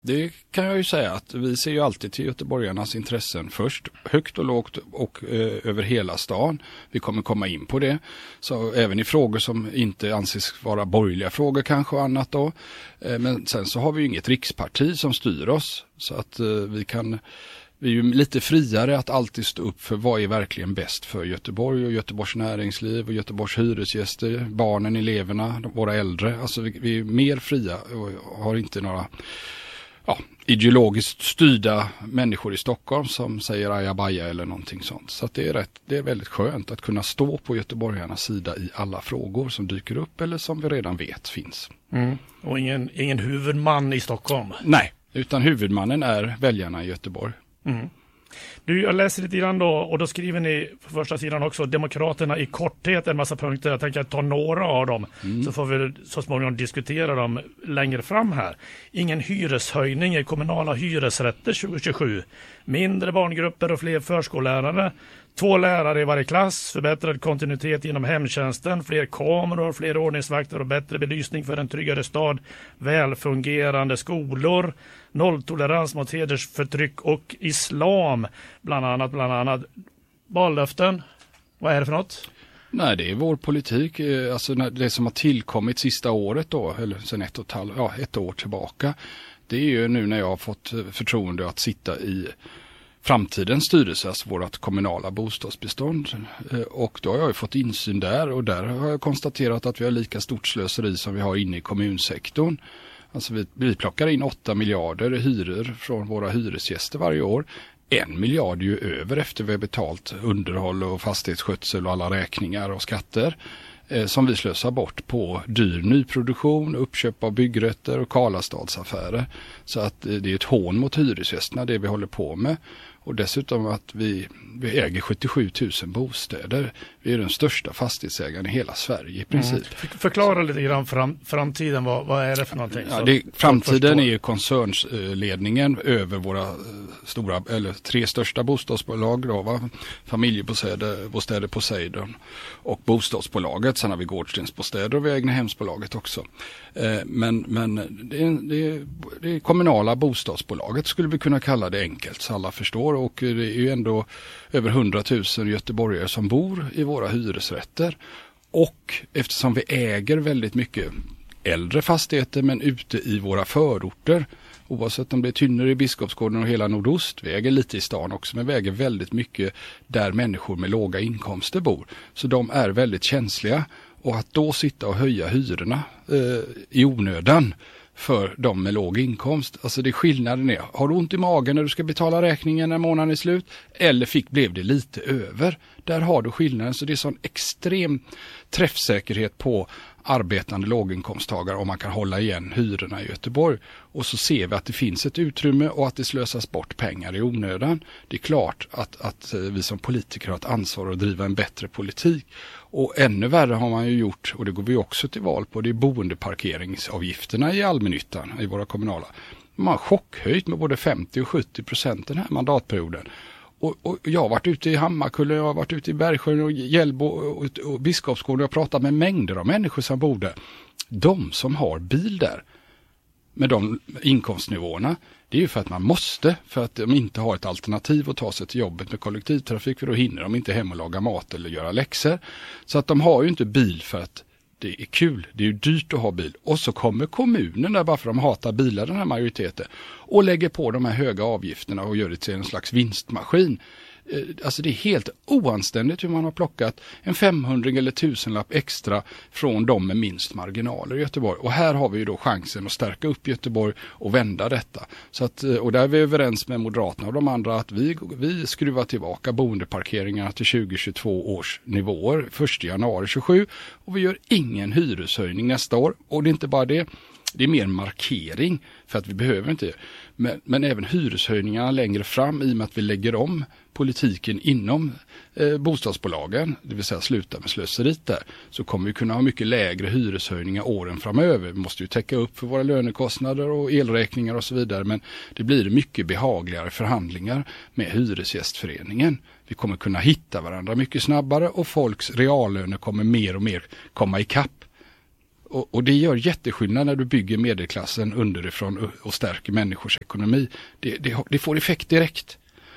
Det kan jag ju säga att vi ser ju alltid till göteborgarnas intressen först, högt och lågt och över hela stan. Vi kommer komma in på det. Så även i frågor som inte anses vara borgerliga frågor kanske och annat då. Men sen så har vi ju inget riksparti som styr oss. Så att vi är ju lite friare att alltid stå upp för vad är verkligen bäst för Göteborg och Göteborgs näringsliv och Göteborgs hyresgäster, barnen, eleverna, våra äldre. Alltså vi är mer fria och har inte några ideologiskt styrda människor i Stockholm som säger ajabaja eller någonting sånt. Så att det är väldigt skönt att kunna stå på göteborgarnas sida i alla frågor som dyker upp eller som vi redan vet finns. Mm. Och ingen huvudman i Stockholm? Nej, utan huvudmannen är väljarna i Göteborg. Mm. Jag läser lite grann då, och då skriver ni på första sidan också Demokraterna i korthet en massa punkter. Jag tänker ta några av dem så får vi så småningom diskutera dem längre fram här. Ingen hyreshöjning i kommunala hyresrätter 2027. Mindre barngrupper och fler förskollärare. 2 lärare i varje klass. Förbättrad kontinuitet inom hemtjänsten. Fler kameror, fler ordningsvakter och bättre belysning för en tryggare stad. Välfungerande skolor. Nolltolerans mot hedersförtryck och islam. Bland annat. Vallöften. Vad är det för något? Nej, det är vår politik. Alltså det som har tillkommit sista året då, eller sen ett år tillbaka. Det är ju nu när jag har fått förtroende att sitta i framtidens styrelse, alltså vårt kommunala bostadsbestånd. Och då har jag ju fått insyn där, och där har jag konstaterat att vi har lika stort slöseri som vi har inne i kommunsektorn. Alltså vi plockar in 8 miljarder hyror från våra hyresgäster varje år. 1 miljard ju över efter vi har betalt underhåll och fastighetsskötsel och alla räkningar och skatter som vi slösar bort på dyr nyproduktion, uppköp av byggrätter och Karlastadsaffärer. Så att det är ett hån mot hyresgästerna det vi håller på med. Och dessutom att vi äger 77 000 bostäder. Vi är den största fastighetsägaren i hela Sverige i princip. Förklara lite grann framtiden, vad är det för någonting? Ja, framtiden är ju koncernsledningen över våra 3 största bostadsbolag då, va? Familjebostäder Poseidon och bostadsbolaget. Sen har vi Gårdstensbostäder och vi har Egnahemsbolaget också. Men det är kommunala bostadsbolaget skulle vi kunna kalla det enkelt så alla förstår, och det är ju ändå över 100 000 göteborgare som bor i våra hyresrätter, och eftersom vi äger väldigt mycket äldre fastigheter men ute i våra förorter, oavsett om det är Tynner i Biskopsgården och hela nordost, vi äger lite i stan också, men vi äger väldigt mycket där människor med låga inkomster bor, så de är väldigt känsliga. Och att då sitta och höja hyrorna i onödan för de med låg inkomst. Alltså det skillnaden är, har du ont i magen när du ska betala räkningen när månaden är slut? Eller blev det lite över? Där har du skillnaden. Så det är sån extrem träffsäkerhet på arbetande låginkomsttagare om man kan hålla igen hyrorna i Göteborg. Och så ser vi att det finns ett utrymme och att det slösas bort pengar i onödan. Det är klart att vi som politiker har ett ansvar att driva en bättre politik. Och ännu värre har man ju gjort, och det går vi också till val på, det är boendeparkeringsavgifterna i allmännyttan i våra kommunala. Man har chockhöjt med både 50% och 70% den här mandatperioden. Och jag har varit ute i Hammarkullen, jag har varit ute i Bergsjön och Hjällbo och Biskopsgården och jag har pratat med mängder av människor som bor där. De som har bil där med de inkomstnivåerna, det är ju för att man måste, för att de inte har ett alternativ att ta sig till jobbet med kollektivtrafik, för då hinner de inte hem och laga mat eller göra läxor. Så att de har ju inte bil för att det är kul, det är ju dyrt att ha bil. Och så kommer kommunen där bara för att de hatar bilar, den här majoriteten, och lägger på de här höga avgifterna och gör det till en slags vinstmaskin. Alltså det är helt oanständigt hur man har plockat en 500 eller 1000-lapp extra från de med minst marginaler i Göteborg. Och här har vi ju då chansen att stärka upp Göteborg och vända detta. Så att, och där är vi överens med Moderaterna och de andra att vi skruvar tillbaka boendeparkeringarna till 2022 års nivåer 1 januari 27, och vi gör ingen hyreshöjning nästa år. Och det är inte bara det. Det är mer markering för att vi behöver inte. Men även hyreshöjningarna längre fram, i och med att vi lägger om politiken inom bostadsbolagen, det vill säga sluta med slöseriet där, så kommer vi kunna ha mycket lägre hyreshöjningar åren framöver. Vi måste ju täcka upp för våra lönekostnader och elräkningar och så vidare, men det blir mycket behagligare förhandlingar med Hyresgästföreningen. Vi kommer kunna hitta varandra mycket snabbare och folks reallöner kommer mer och mer komma ikapp. Och det gör jätteskillnad när du bygger medelklassen underifrån och stärker människors ekonomi. Det får effekt direkt.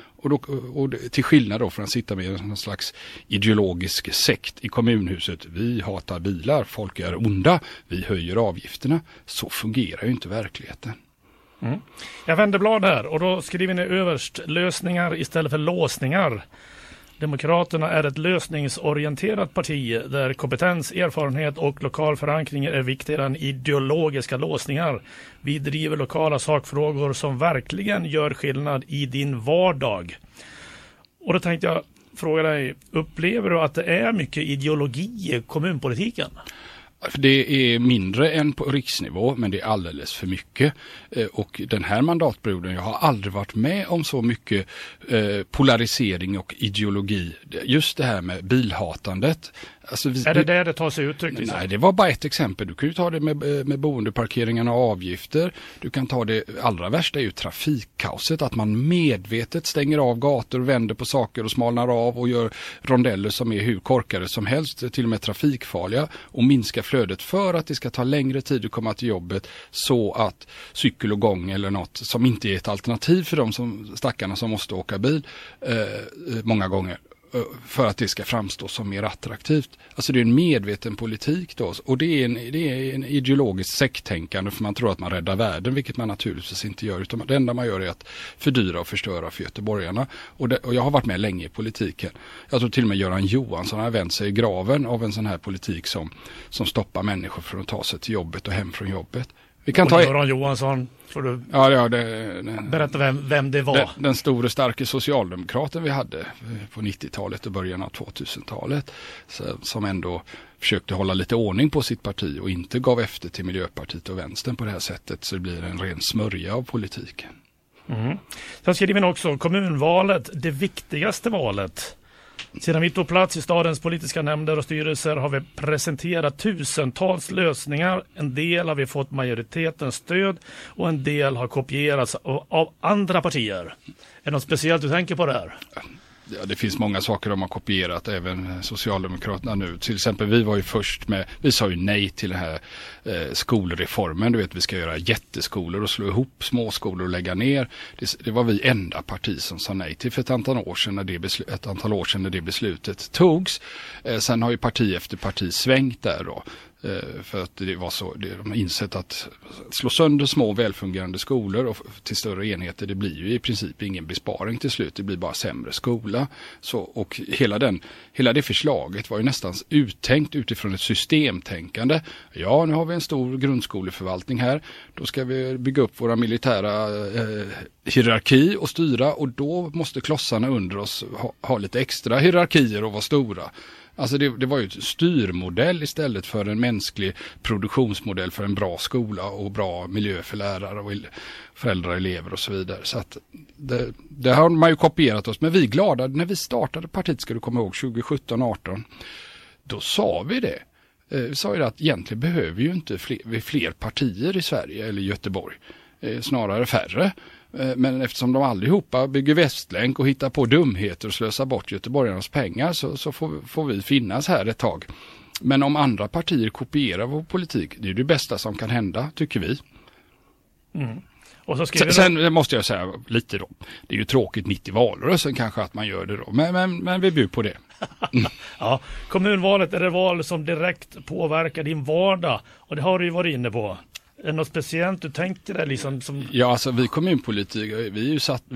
Och till skillnad då från att sitta med en slags ideologisk sekt i kommunhuset. Vi hatar bilar, folk är onda, vi höjer avgifterna. Så fungerar ju inte verkligheten. Mm. Jag vänder blad här och då skriver ni överst lösningar istället för låsningar. Demokraterna är ett lösningsorienterat parti där kompetens, erfarenhet och lokal förankring är viktigare än ideologiska låsningar. Vi driver lokala sakfrågor som verkligen gör skillnad i din vardag. Och då tänkte jag fråga dig, upplever du att det är mycket ideologi i kommunpolitiken? Det är mindre än på riksnivå, men det är alldeles för mycket. Och den här mandatperioden, jag har aldrig varit med om så mycket polarisering och ideologi. Just det här med bilhatandet. Alltså är det där det tar sig uttryck? Liksom? Nej, det var bara ett exempel. Du kan ju ta det med boendeparkeringarna och avgifter. Du kan ta det allra värsta är ju trafikkaoset. Att man medvetet stänger av gator, vänder på saker och smalnar av och gör rondeller som är hur korkade som helst, till och med trafikfarliga, och minskar flödet för att det ska ta längre tid att komma till jobbet, så att cykel och gång eller något som inte är ett alternativ för de stackarna som måste åka bil många gånger, för att det ska framstå som mer attraktivt. Alltså det är en medveten politik då, och det är en ideologisk sekttänkande, för man tror att man räddar världen, vilket man naturligtvis inte gör, utan det enda man gör är att fördyra och förstöra för göteborgarna. Och jag har varit med länge i politiken. Jag tror till och med Göran Johansson har vänt sig i graven av en sån här politik som stoppar människor från att ta sig till jobbet och hem från jobbet. Vi kan ta Göran Johansson, får du berätta vem det var? Den store starke socialdemokraten vi hade på 90-talet och början av 2000-talet, som ändå försökte hålla lite ordning på sitt parti och inte gav efter till Miljöpartiet och vänstern på det här sättet, så det blir en ren smörja av politiken. Mm. Sen skriver vi också kommunvalet, det viktigaste valet. Sedan vi tog plats i stadens politiska nämnder och styrelser har vi presenterat tusentals lösningar. En del har vi fått majoritetens stöd och en del har kopierats av andra partier. Är det något speciellt du tänker på det här? Ja, det finns många saker de har kopierat, även Socialdemokraterna nu. Till exempel, vi var ju först med, vi sa ju nej till den här skolreformen. Du vet, vi ska göra jätteskolor och slå ihop småskolor och lägga ner. Det var vi enda parti som sa nej till för ett antal år sedan när det beslutet togs. Sen har ju parti efter parti svängt där då. För att det var så, de har insett att slå sönder små välfungerande skolor och till större enheter, det blir ju i princip ingen besparing till slut, det blir bara sämre skola. Så, och hela det förslaget var ju nästan uttänkt utifrån ett systemtänkande. Ja, nu har vi en stor grundskoleförvaltning här, då ska vi bygga upp våra militära hierarki och styra, och då måste klossarna under oss ha lite extra hierarkier och vara stora. Alltså det var ju ett styrmodell istället för en mänsklig produktionsmodell för en bra skola och bra miljö för lärare och föräldrar, elever och så vidare. Så att det har man ju kopierat oss. Men vi är glada, när vi startade partiet, ska du komma ihåg, 2017-18, då sa vi det. Vi sa ju att egentligen behöver vi ju inte fler partier i Sverige eller Göteborg, snarare färre. Men eftersom de allihopa bygger västlänk och hittar på dumheter och slösar bort göteborgarnas pengar, så får vi finnas här ett tag. Men om andra partier kopierar vår politik, det är det bästa som kan hända, tycker vi. Mm. Och så sen måste jag säga lite då, det är ju tråkigt mitt i valrörelsen kanske att man gör det då, men vi bjuder på det. Mm. Ja, kommunvalet är det val som direkt påverkar din vardag, och det har du ju varit inne på. Är det något speciellt du tänker dig liksom som... Ja, alltså vi kommunpolitiker, vi är ju satt,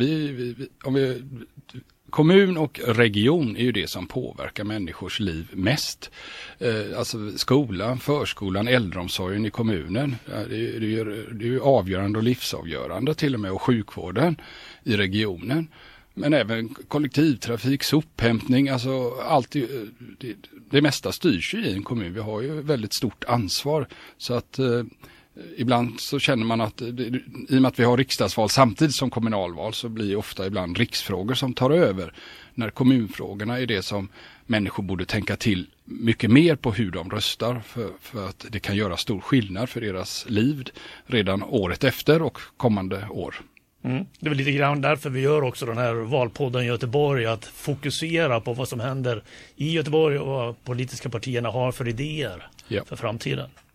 kommun och region är ju det som påverkar människors liv mest. Alltså skolan, förskolan, äldreomsorgen i kommunen, det är ju avgörande och livsavgörande, till och med, och sjukvården i regionen. Men även kollektivtrafik, sophämtning, alltså allt det mesta styrs ju i en kommun. Vi har ju väldigt stort ansvar, så att ibland så känner man att i och med att vi har riksdagsval samtidigt som kommunalval, så blir ofta ibland riksfrågor som tar över, när kommunfrågorna är det som människor borde tänka till mycket mer på hur de röstar, för att det kan göra stor skillnad för deras liv redan året efter och kommande år. Mm. Det är väl lite grann därför vi gör också den här valpodden i Göteborg, att fokusera på vad som händer i Göteborg och vad politiska partierna har för idéer för framtiden.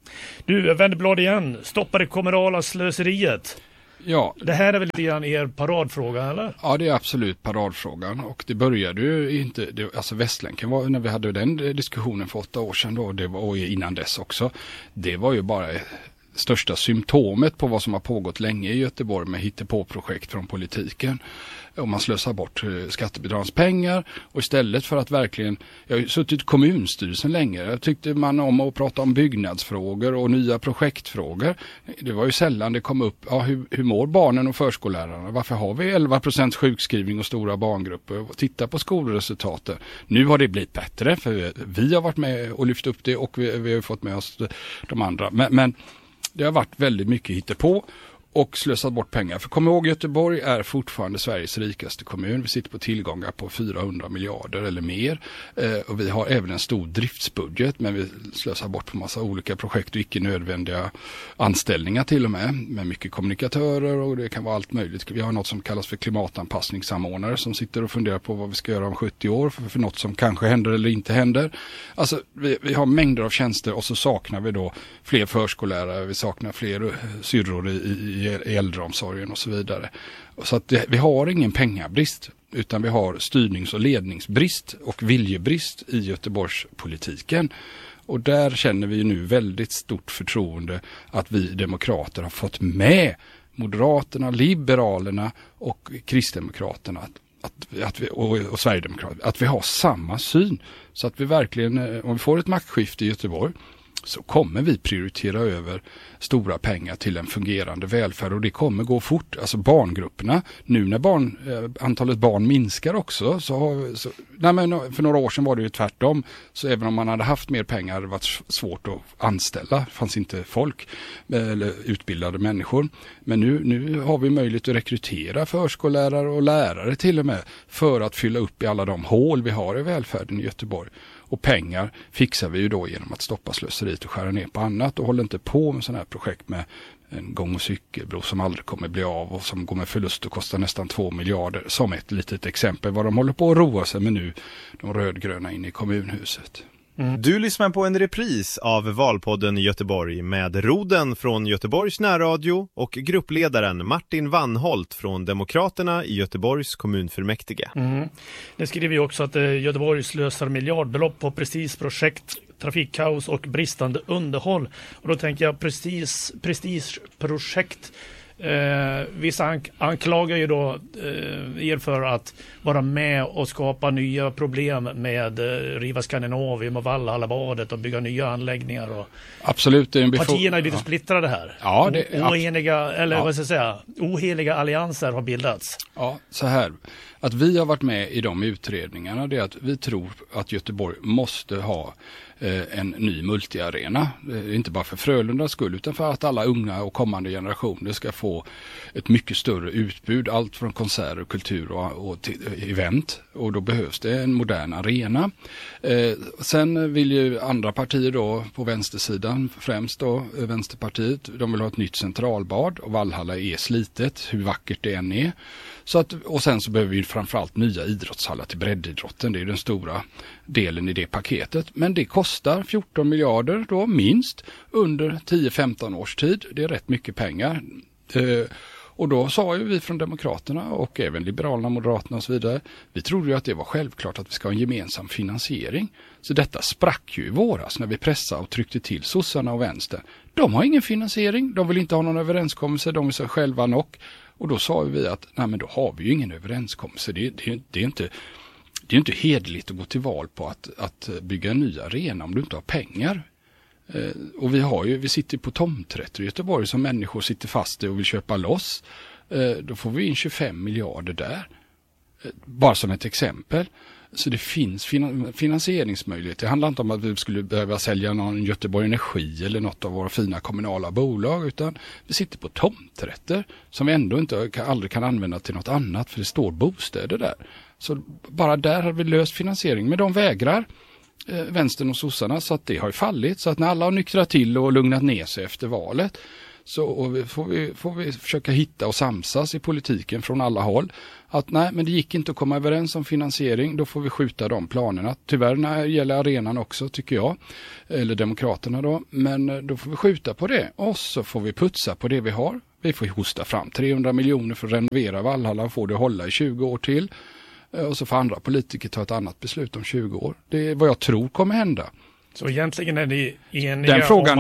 Du, jag vänder blad igen. Stoppa det kommunala slöseriet. Ja. Det här är väl lite grann er paradfråga, eller? Ja, det är absolut paradfrågan. Och det började ju inte, alltså Västlänken var, när vi hade den diskussionen för 8 år sedan då, det var, och innan dess också, det var ju bara största symptomet på vad som har pågått länge i Göteborg med hittepåprojekt från politiken. Om man slösar bort skattebidragspengar och istället för att verkligen, jag har ju suttit i kommunstyrelsen länge, jag tyckte man om att prata om byggnadsfrågor och nya projektfrågor. Det var ju sällan det kom upp, ja, hur mår barnen och förskollärarna? Varför har vi 11% sjukskrivning och stora barngrupper? Titta på skolresultaten. Nu har det blivit bättre för vi har varit med och lyft upp det och vi har fått med oss de andra. Men det har varit väldigt mycket hittepå och slösat bort pengar. För kom ihåg, Göteborg är fortfarande Sveriges rikaste kommun. Vi sitter på tillgångar på 400 miljarder eller mer. Och vi har även en stor driftsbudget, men vi slösar bort på massa olika projekt och icke nödvändiga anställningar till och med mycket kommunikatörer och det kan vara allt möjligt. Vi har något som kallas för klimatanpassningssamordnare som sitter och funderar på vad vi ska göra om 70 år för något som kanske händer eller inte händer. Alltså vi har mängder av tjänster och så saknar vi då fler förskollärare, vi saknar fler syrror i äldreomsorgen och så vidare. Så att vi har ingen pengabrist utan vi har styrnings- och ledningsbrist och viljebrist i Göteborgspolitiken. Och där känner vi nu väldigt stort förtroende att vi demokrater har fått med Moderaterna, Liberalerna och Kristdemokraterna att vi, och Sverigedemokraterna, att vi har samma syn. Så att vi verkligen, om vi får ett maktskifte i Göteborg så kommer vi prioritera över stora pengar till en fungerande välfärd och det kommer gå fort. Alltså barngrupperna, nu när antalet barn minskar också för några år sedan var det ju tvärtom. Så även om man hade haft mer pengar hade det varit svårt att anställa. Det fanns inte folk eller utbildade människor. Men nu har vi möjlighet att rekrytera förskollärare och lärare till och med för att fylla upp i alla de hål vi har i välfärden i Göteborg. Och pengar fixar vi ju då genom att stoppa slöseriet och skära ner på annat och håller inte på med sådana här projekt med en gång- och cykelbro som aldrig kommer bli av och som går med förlust och kostar nästan 2 miljarder. Som ett litet exempel vad de håller på att roa sig med nu, de rödgröna inne i kommunhuset. Du lyssnar på en repris av Valpodden Göteborg med Roden från Göteborgs närradio och gruppledaren Martin Wannholt från Demokraterna i Göteborgs kommunfullmäktige. Det skriver ju också att Göteborg slösar miljardbelopp på prestigeprojekt, trafikkaos och bristande underhåll. Och då tänker jag prestigeprojekt. Vissa anklagar ju då er för att vara med och skapa nya problem med riva Skandinavium och Valhallabadet och bygga nya anläggningar. Och absolut, det är partierna är lite splittrade här. Ja, oheliga allianser har bildats. Ja, så här. Att vi har varit med i de utredningarna, det är att vi tror att Göteborg måste ha en ny multiarena. Inte bara för Frölundas skull utan för att alla unga och kommande generationer ska få ett mycket större utbud. Allt från konserter, kultur och event. Och då behövs det en modern arena. Sen vill ju andra partier då på vänstersidan, främst då Vänsterpartiet, de vill ha ett nytt centralbad och Valhalla är slitet, hur vackert det än är. Och sen så behöver vi framförallt nya idrottshallar till breddidrotten. Det är den stora delen i det paketet. Men det kostar 14 miljarder då minst under 10-15 års tid. Det är rätt mycket pengar. Och då sa ju vi från Demokraterna och även Liberalerna, Moderaterna och så vidare. Vi trodde ju att det var självklart att vi ska ha en gemensam finansiering. Så detta sprack ju i våras när vi pressade och tryckte till sossarna och vänster. De har ingen finansiering, de vill inte ha någon överenskommelse, de vill sig själva nog. Och då sa vi att nej, men då har vi ju ingen överenskommelse. Det är inte hederligt att gå till val på att bygga en ny arena om du inte har pengar. Och vi sitter på tomträtter i Göteborg som människor sitter fast i och vill köpa loss. Då får vi in 25 miljarder där. Bara som ett exempel. Så det finns finansieringsmöjligheter. Det handlar inte om att vi skulle behöva sälja någon Göteborg Energi eller något av våra fina kommunala bolag, utan vi sitter på tomträtter som vi ändå aldrig kan använda till något annat för det står bostäder där. Så bara där har vi löst finansiering, men de vägrar vänstern och sossarna, så att det har ju fallit. Så att när alla har nyktrat till och lugnat ner sig efter valet Så får vi försöka hitta och samsas i politiken från alla håll. Att nej, men det gick inte att komma överens om finansiering, då får vi skjuta de planerna. Tyvärr när det gäller arenan också, tycker jag, eller Demokraterna då, men då får vi skjuta på det och så får vi putsa på det vi har. Vi får hosta fram 300 miljoner för att renovera Valhalla och få det hålla i 20 år till. Och så får andra politiker ta ett annat beslut om 20 år. Det är vad jag tror kommer hända. Så egentligen är ni eniga om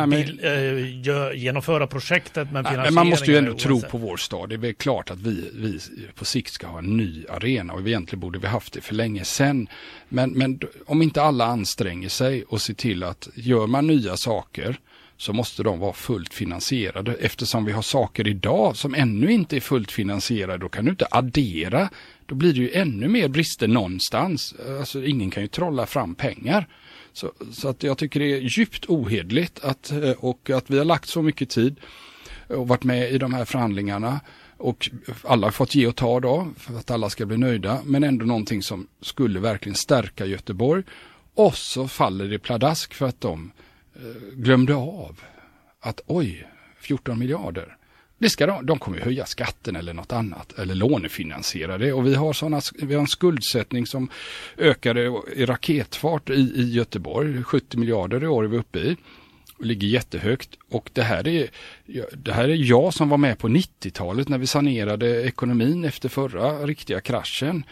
att genomföra projektet, men finansieringen... Man måste ju ändå tro på vår stad. Det är väl klart att vi på sikt ska ha en ny arena och egentligen borde vi haft det för länge sedan. Men om inte alla anstränger sig och ser till att gör man nya saker så måste de vara fullt finansierade. Eftersom vi har saker idag som ännu inte är fullt finansierade, då kan du inte addera. Då blir det ju ännu mer brister någonstans. Alltså ingen kan ju trolla fram pengar. Så att jag tycker det är djupt ohederligt att vi har lagt så mycket tid och varit med i de här förhandlingarna och alla har fått ge och ta då för att alla ska bli nöjda, men ändå någonting som skulle verkligen stärka Göteborg, och så faller det pladask för att de glömde av att 14 miljarder. De kommer ju höja skatten eller något annat eller lånefinansiera det, och vi har en skuldsättning som ökade i raketfart i Göteborg. 70 miljarder i år är vi uppe i och ligger jättehögt, och det här är jag som var med på 90-talet när vi sanerade ekonomin efter förra riktiga kraschen.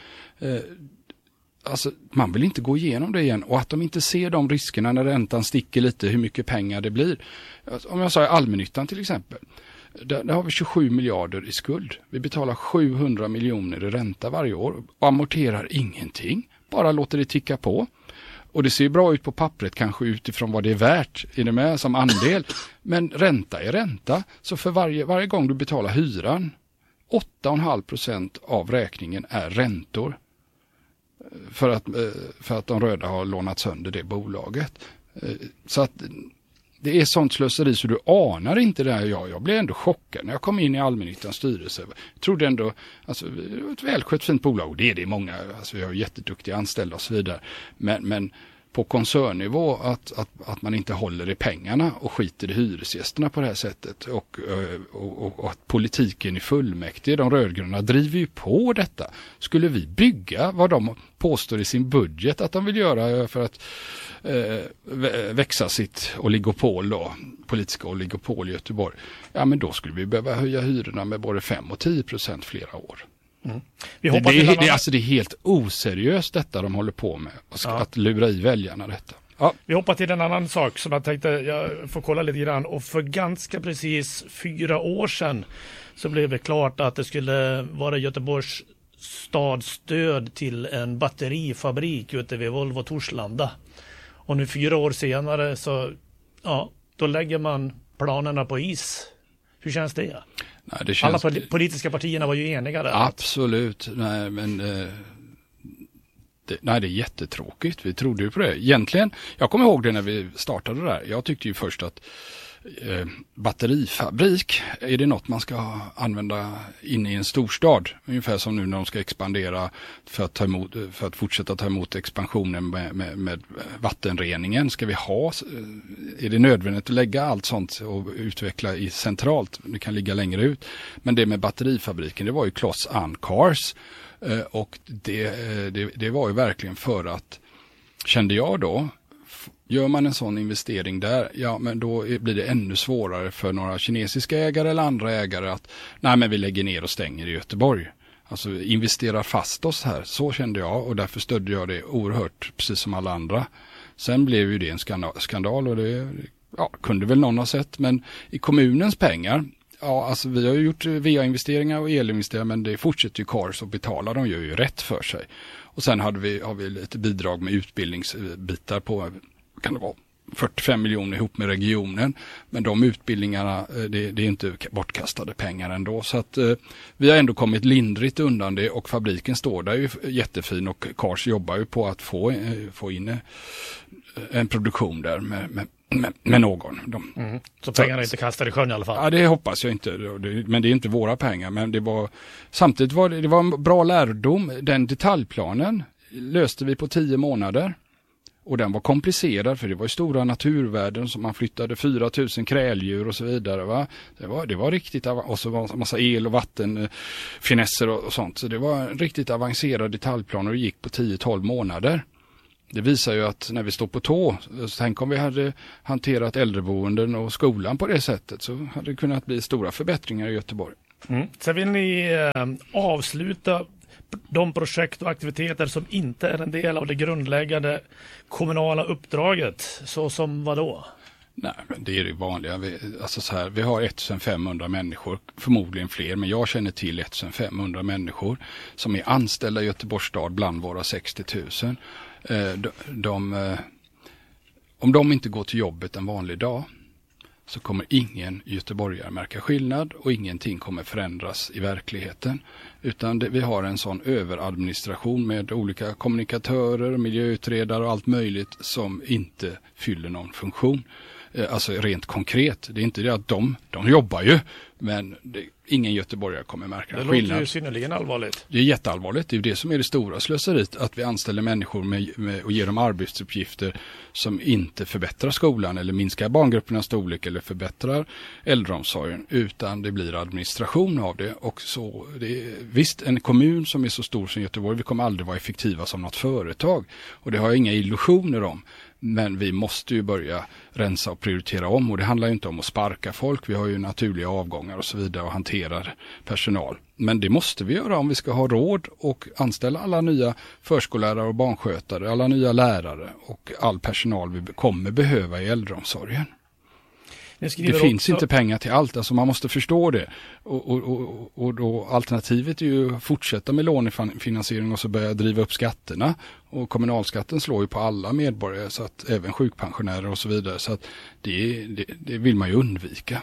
Alltså, man vill inte gå igenom det igen, och att de inte ser de riskerna när räntan sticker lite, hur mycket pengar det blir. Om jag sa allmännyttan till exempel, där har vi 27 miljarder i skuld. Vi betalar 700 miljoner i ränta varje år och amorterar ingenting. Bara låter det ticka på. Och det ser bra ut på pappret kanske utifrån vad det är värt i det med som andel. Men ränta är ränta. Så för varje gång du betalar hyran, 8,5% av räkningen är räntor. För att de röda har lånat sönder det bolaget. Så att det är sånt slöseri så du anar inte det här. Jag blev ändå chockad när jag kom in i allmännyttans styrelse. Jag trodde ändå, alltså, det var ett välskött fint bolag. Och det är det många, alltså, vi har jätteduktiga anställda och så vidare. Men på koncernnivå att man inte håller i pengarna och skiter i hyresgästerna på det här sättet. Och att politiken i fullmäktige, de rödgröna, driver ju på detta. Skulle vi bygga vad de påstår i sin budget att de vill göra för att växa sitt oligopol då, politiska oligopol i Göteborg, ja men då skulle vi behöva höja hyrorna med både 5 och 10% flera år. Mm. Det är helt oseriöst detta de håller på med, att lura i väljarna detta. Ja. Vi hoppar till en annan sak som jag tänkte jag får kolla lite grann, och för ganska precis 4 år sedan så blev det klart att det skulle vara Göteborgs stadsstöd till en batterifabrik ute vid Volvo Torslanda. Och nu 4 år senare så då lägger man planerna på is. Hur känns det? Nej, det känns... Alla politiska partierna var ju eniga där. Absolut. Nej, men det är jättetråkigt. Vi trodde ju på det. Egentligen, jag kommer ihåg det när vi startade det där. Jag tyckte ju först att batterifabrik, är det något man ska använda inne i en storstad? Ungefär som nu när de ska expandera för att fortsätta ta emot expansionen med vattenreningen. Ska vi är det nödvändigt att lägga allt sånt och utveckla i centralt? Det kan ligga längre ut. Men det med batterifabriken, det var ju Closs and Cars, och det var ju verkligen för att, kände jag då, gör man en sån investering där, ja men då blir det ännu svårare för några kinesiska ägare eller andra ägare att vi lägger ner och stänger i Göteborg. Alltså investerar fast oss här, så kände jag, och därför stödde jag det oerhört, precis som alla andra. Sen blev ju det en skandal och det kunde väl någon ha sett, men i kommunens pengar, alltså vi har ju gjort VA-investeringar och elinvesteringar, men det fortsätter ju Cars och betala, de gör ju rätt för sig. Och sen har vi lite bidrag med utbildningsbitar på, kan det vara 45 miljoner ihop med regionen, men de utbildningarna, det är inte bortkastade pengar ändå, så att vi har ändå kommit lindrigt undan det, och fabriken står där ju jättefin, och Cars jobbar ju på att få in en produktion där med någon. Så pengarna är inte kastade i sjön i alla fall? Ja, det hoppas jag inte, men det är inte våra pengar, men det var en bra lärdom. Den detaljplanen löste vi på 10 månader. Och den var komplicerad för det var ju stora naturvärden som man flyttade 4000 kräldjur och så vidare. Va? Det var riktigt, och så var en massa el- och vattenfinesser och sånt. Så det var en riktigt avancerad detaljplan och det gick på 10-12 månader. Det visar ju att när vi står på tå, så tänk om vi hade hanterat äldreboenden och skolan på det sättet, så hade det kunnat bli stora förbättringar i Göteborg. Sen vill ni avsluta de projekt och aktiviteter som inte är en del av det grundläggande kommunala uppdraget, så som vad då? Nej, men det är det vanliga. Vi har 1500 människor, förmodligen fler, men jag känner till 1500 människor som är anställda i Göteborgs stad bland våra 60 000. Om de inte går till jobbet en vanlig dag så kommer ingen göteborgare märka skillnad och ingenting kommer förändras i verkligheten. Utan vi har en sån överadministration med olika kommunikatörer, miljöutredare och allt möjligt som inte fyller någon funktion. Alltså rent konkret. Det är inte det att de jobbar ju, men ingen göteborgare kommer märka skillnad. Det låter ju synnerligen allvarligt. Det är jätteallvarligt. Det är ju det som är det stora slöseriet, att vi anställer människor med och ger dem arbetsuppgifter som inte förbättrar skolan eller minskar barngruppernas storlek eller förbättrar äldreomsorgen, utan det blir administration av det. Och så, visst, en kommun som är så stor som Göteborg, vi kommer aldrig vara effektiva som något företag. Och det har jag inga illusioner om. Men vi måste ju börja rensa och prioritera om, och det handlar ju inte om att sparka folk. Vi har ju naturliga avgångar och så vidare och hanterar personal. Men det måste vi göra om vi ska ha råd och anställa alla nya förskollärare och barnskötare, alla nya lärare och all personal vi kommer behöva i äldreomsorgen. Det finns inte pengar till allt, alltså man måste förstå det. Och då alternativet är ju att fortsätta med lånefinansiering och så börja driva upp skatterna. Och kommunalskatten slår ju på alla medborgare, så att även sjukpensionärer och så vidare. Så att det vill man ju undvika.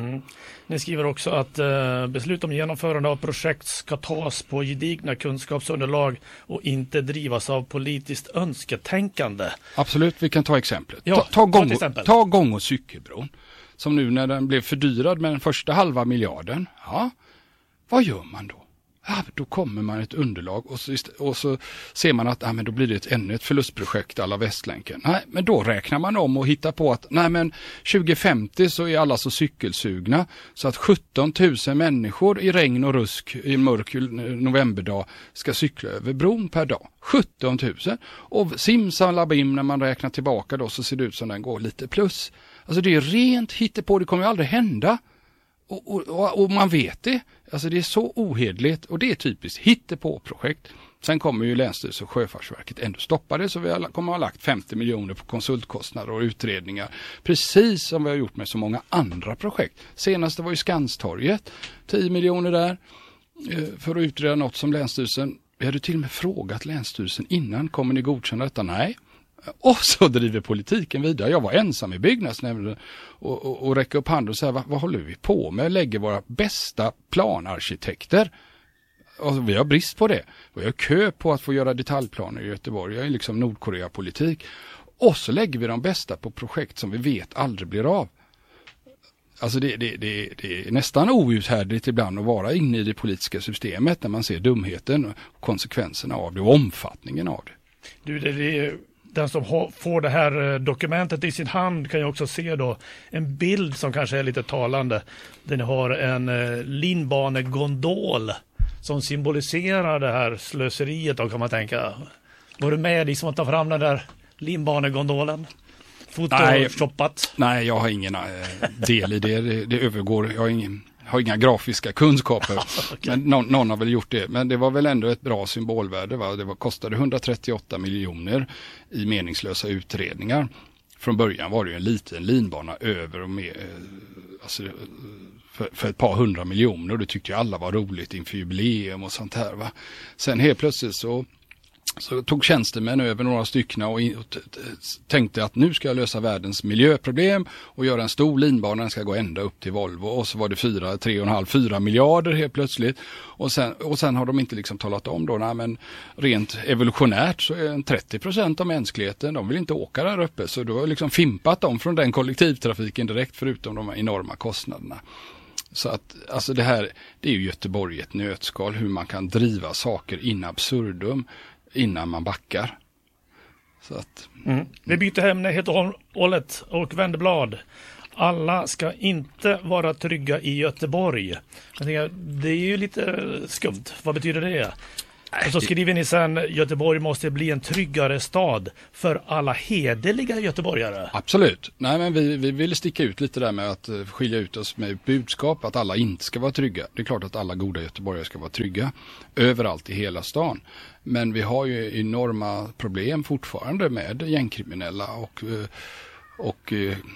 Ni skriver också att beslut om genomförande av projekt ska tas på gedigna kunskapsunderlag och inte drivas av politiskt önsketänkande. Absolut, vi kan ta exemplet. Ja, ta gång- och cykelbron. Som nu när den blev fördyrad med den första halva miljarden. Ja, vad gör man då? Ja, då kommer man ett underlag och så ser man att men då blir det ännu ett förlustprojekt alla Västlänken. Nej, men då räknar man om och hittar på att 2050 så är alla så cykelsugna så att 17 000 människor i regn och rusk i en mörk novemberdag ska cykla över bron per dag. 17 000. Och simsalabim, när man räknar tillbaka då, så ser det ut som den går lite plus. Alltså det är rent hittepå, det kommer ju aldrig hända. Och man vet det. Alltså det är så ohedligt, och det är typiskt hittepå-projekt. Sen kommer ju Länsstyrelsen och Sjöfartsverket ändå stoppa det, så vi kommer ha lagt 50 miljoner på konsultkostnader och utredningar. Precis som vi har gjort med så många andra projekt. Senaste var ju Skanstorget, 10 miljoner där för att utreda något som Länsstyrelsen. Vi hade till och med frågat Länsstyrelsen innan, kommer ni godkänna detta? Nej. Och så driver politiken vidare. Jag var ensam i byggnadsnämnden och räcker upp handen och säger, vad håller vi på med? Lägger våra bästa planarkitekter. Och vi har brist på det. Vi har kö på att få göra detaljplaner i Göteborg. Jag är liksom Nordkorea-politik. Och så lägger vi de bästa på projekt som vi vet aldrig blir av. Alltså det är nästan outhärdligt ibland att vara inne i det politiska systemet när man ser dumheten och konsekvenserna av det och omfattningen av det. Den som får det här dokumentet i sin hand kan ju också se då en bild som kanske är lite talande. Den har en linbanegondol som symboliserar det här slöseriet då, kan man tänka. Var du med liksom att ta fram den där linbanegondolen? Photoshoppat? Nej, jag har ingen del i det. Det övergår, jag har inga grafiska kunskaper. Okay. Men någon har väl gjort det. Men det var väl ändå ett bra symbolvärde. Va? Det kostade 138 miljoner i meningslösa utredningar. Från början var det ju en liten linbana över och med, för ett par 100 miljoner. Och det tyckte ju alla var roligt inför jubileum och sånt här. Va? Sen helt plötsligt så tog tjänstemän över några stycken och tänkte att nu ska jag lösa världens miljöproblem och göra en stor linbana, den ska gå ända upp till Volvo, och så var det 4 miljarder helt plötsligt, och sen har de inte liksom talat om då, men rent evolutionärt så är 30% av mänskligheten, de vill inte åka där uppe, så då har liksom fimpat dem från den kollektivtrafiken direkt, förutom de enorma kostnaderna. Så att alltså det är ju Göteborg ett nötskal, hur man kan driva saker in absurdum innan man backar. Så att, Vi byter ämne helt och hållet och vänder blad. Alla ska inte vara trygga i Göteborg. Jag tänker, det är ju lite skumt. Vad betyder det? Och så skriver ni sen, Göteborg måste bli en tryggare stad för alla hederliga göteborgare. Absolut. Nej, men vi vill sticka ut lite där med att skilja ut oss med budskap att alla inte ska vara trygga. Det är klart att alla goda göteborgare ska vara trygga överallt i hela stan. Men vi har ju enorma problem fortfarande med gängkriminella och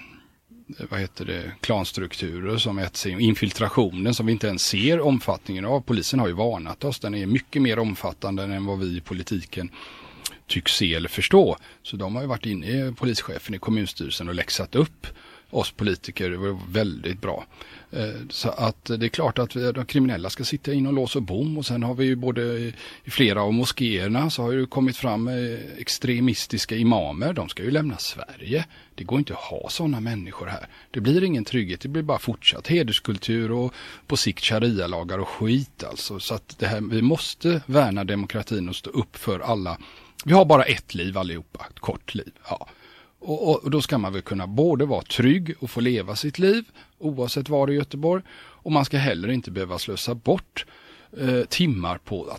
klanstrukturer som infiltrationen som vi inte ens ser omfattningen av. Polisen har ju varnat oss. Den är mycket mer omfattande än vad vi i politiken tycks se eller förstå. Så de har ju varit inne i polischefen i kommunstyrelsen och läxat upp oss politiker. Det var väldigt bra. Så att det är klart att de kriminella ska sitta in och låsa bom, och sen har vi ju både i flera av moskéerna så har ju kommit fram extremistiska imamer. De ska ju lämna Sverige. Det går inte att ha sådana människor här. Det blir ingen trygghet, det blir bara fortsatt hederskultur och på sikt sharia-lagar och skit alltså. Så att det här, vi måste värna demokratin och stå upp för alla. Vi har bara ett liv allihopa, ett kort liv. Ja. Och då ska man väl kunna både vara trygg och få leva sitt liv oavsett var i Göteborg, och man ska heller inte behöva slösa bort timmar på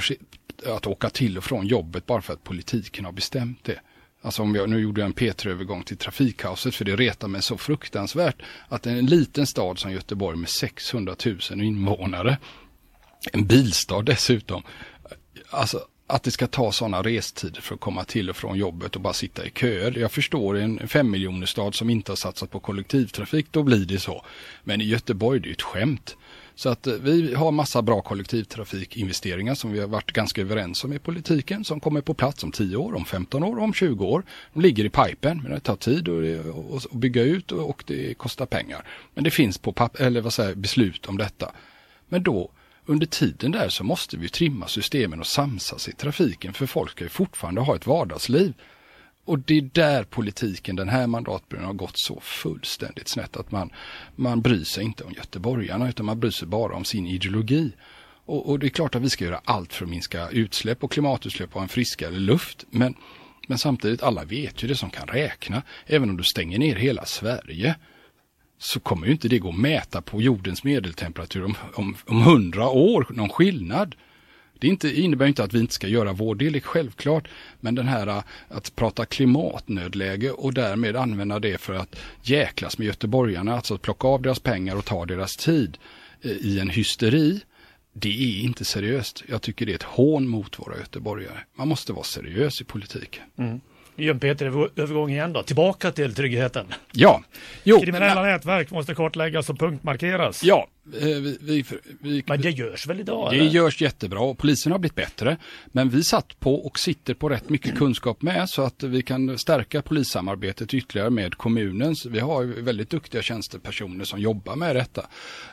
att åka till och från jobbet bara för att politiken har bestämt det. Alltså om nu gjorde jag en P3-övergång till trafikkaoset, för det retar mig så fruktansvärt att en liten stad som Göteborg med 600 000 invånare, en bilstad dessutom, alltså att det ska ta sådana restider för att komma till och från jobbet och bara sitta i köer. Jag förstår en 5-miljonerstad som inte har satsat på kollektivtrafik, då blir det så. Men i Göteborg är det ju ett skämt. Så att vi har massa bra kollektivtrafikinvesteringar som vi har varit ganska överens om i politiken, som kommer på plats om 10 år, om 15 år, om 20 år. De ligger i pipen, men det tar tid att bygga ut och det kostar pengar. Men det finns på beslut om detta. Men då under tiden där så måste vi trimma systemen och samsas i trafiken, för folk ska ju fortfarande ha ett vardagsliv. Och det är där politiken den här mandatperioden har gått så fullständigt snett att man bryr sig inte om göteborgarna, utan man bryr sig bara om sin ideologi. Och det är klart att vi ska göra allt för att minska utsläpp och klimatutsläpp och en friskare luft. Men samtidigt, alla vet ju det som kan räkna. Även om du stänger ner hela Sverige så kommer ju inte det gå att mäta på jordens medeltemperatur om 100 år, någon skillnad. Det innebär inte att vi inte ska göra vår del, självklart. Men den här att prata klimatnödläge och därmed använda det för att jäklas med göteborgarna, alltså att plocka av deras pengar och ta deras tid i en hysteri, det är inte seriöst. Jag tycker det är ett hån mot våra göteborgare. Man måste vara seriös i politiken. Vi gör en Peter-övergång igen då. Tillbaka till tryggheten. Ja. Kriminella nätverk måste kortläggas och punktmarkeras. Ja. Men det görs väl idag? Det görs jättebra och polisen har blivit bättre. Men vi satt på och sitter på rätt mycket kunskap med, så att vi kan stärka polissamarbetet ytterligare med kommunen. Så vi har väldigt duktiga tjänstepersoner som jobbar med detta.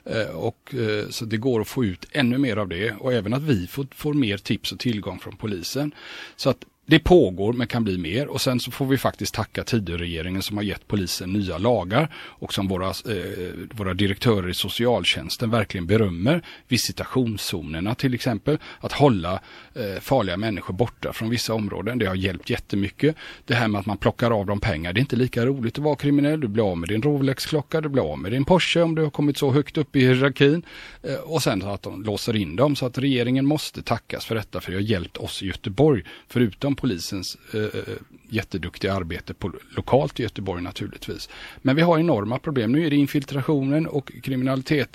Så det går att få ut ännu mer av det. Och även att vi får mer tips och tillgång från polisen. Så att det pågår men kan bli mer, och sen så får vi faktiskt tacka Tidöregeringen som har gett polisen nya lagar och som våra direktörer i socialtjänsten verkligen berömmer. Visitationszonerna till exempel, att hålla farliga människor borta från vissa områden, det har hjälpt jättemycket. Det här med att man plockar av dem pengar, det är inte lika roligt att vara kriminell. Du blir av med din Rolex-klocka, du blir av med din Porsche om du har kommit så högt upp i hierarkin, och sen att de låser in dem. Så att regeringen måste tackas för detta, för det har hjälpt oss i Göteborg, förutom polisens jätteduktiga arbete lokalt i Göteborg naturligtvis. Men vi har enorma problem. Nu är det infiltrationen och kriminalitet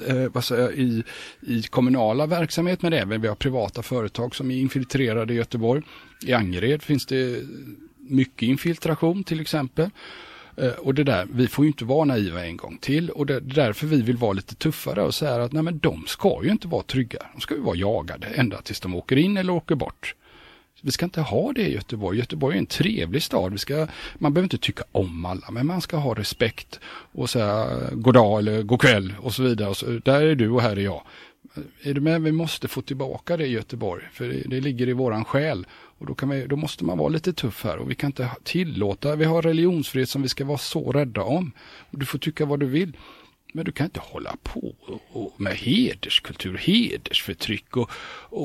i kommunala verksamhet, men även vi har privata företag som är infiltrerade i Göteborg. I Angered finns det mycket infiltration till exempel. Och det där, vi får ju inte vara naiva en gång till, och det är därför vi vill vara lite tuffare och säga att nej, men de ska ju inte vara trygga. De ska ju vara jagade ända tills de åker in eller åker bort. Vi ska inte ha det i Göteborg. Göteborg är en trevlig stad. Man behöver inte tycka om alla, men man ska ha respekt och säga god dag eller god kväll och så vidare. Och så, där är du och här är jag. Är du med? Vi måste få tillbaka det i Göteborg, för det ligger i våran själ. Och då måste man vara lite tuff här, och vi kan inte tillåta. Vi har religionsfrihet som vi ska vara så rädda om. Och du får tycka vad du vill. Men du kan inte hålla på med hederskultur, hedersförtryck och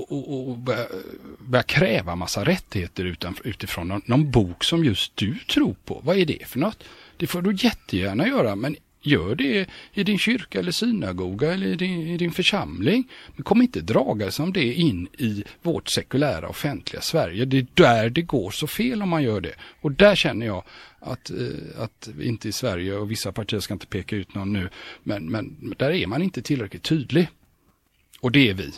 börja kräva massa rättigheter utifrån någon bok som just du tror på. Vad är det för något? Det får du jättegärna göra, men gör det i din kyrka eller synagoga eller i din församling. Men kom inte draga som det in i vårt sekulära offentliga Sverige. Det är där det går så fel om man gör det. Och där känner jag att inte i Sverige, och vissa partier ska inte peka ut någon nu, men där är man inte tillräckligt tydlig. Och det är vi.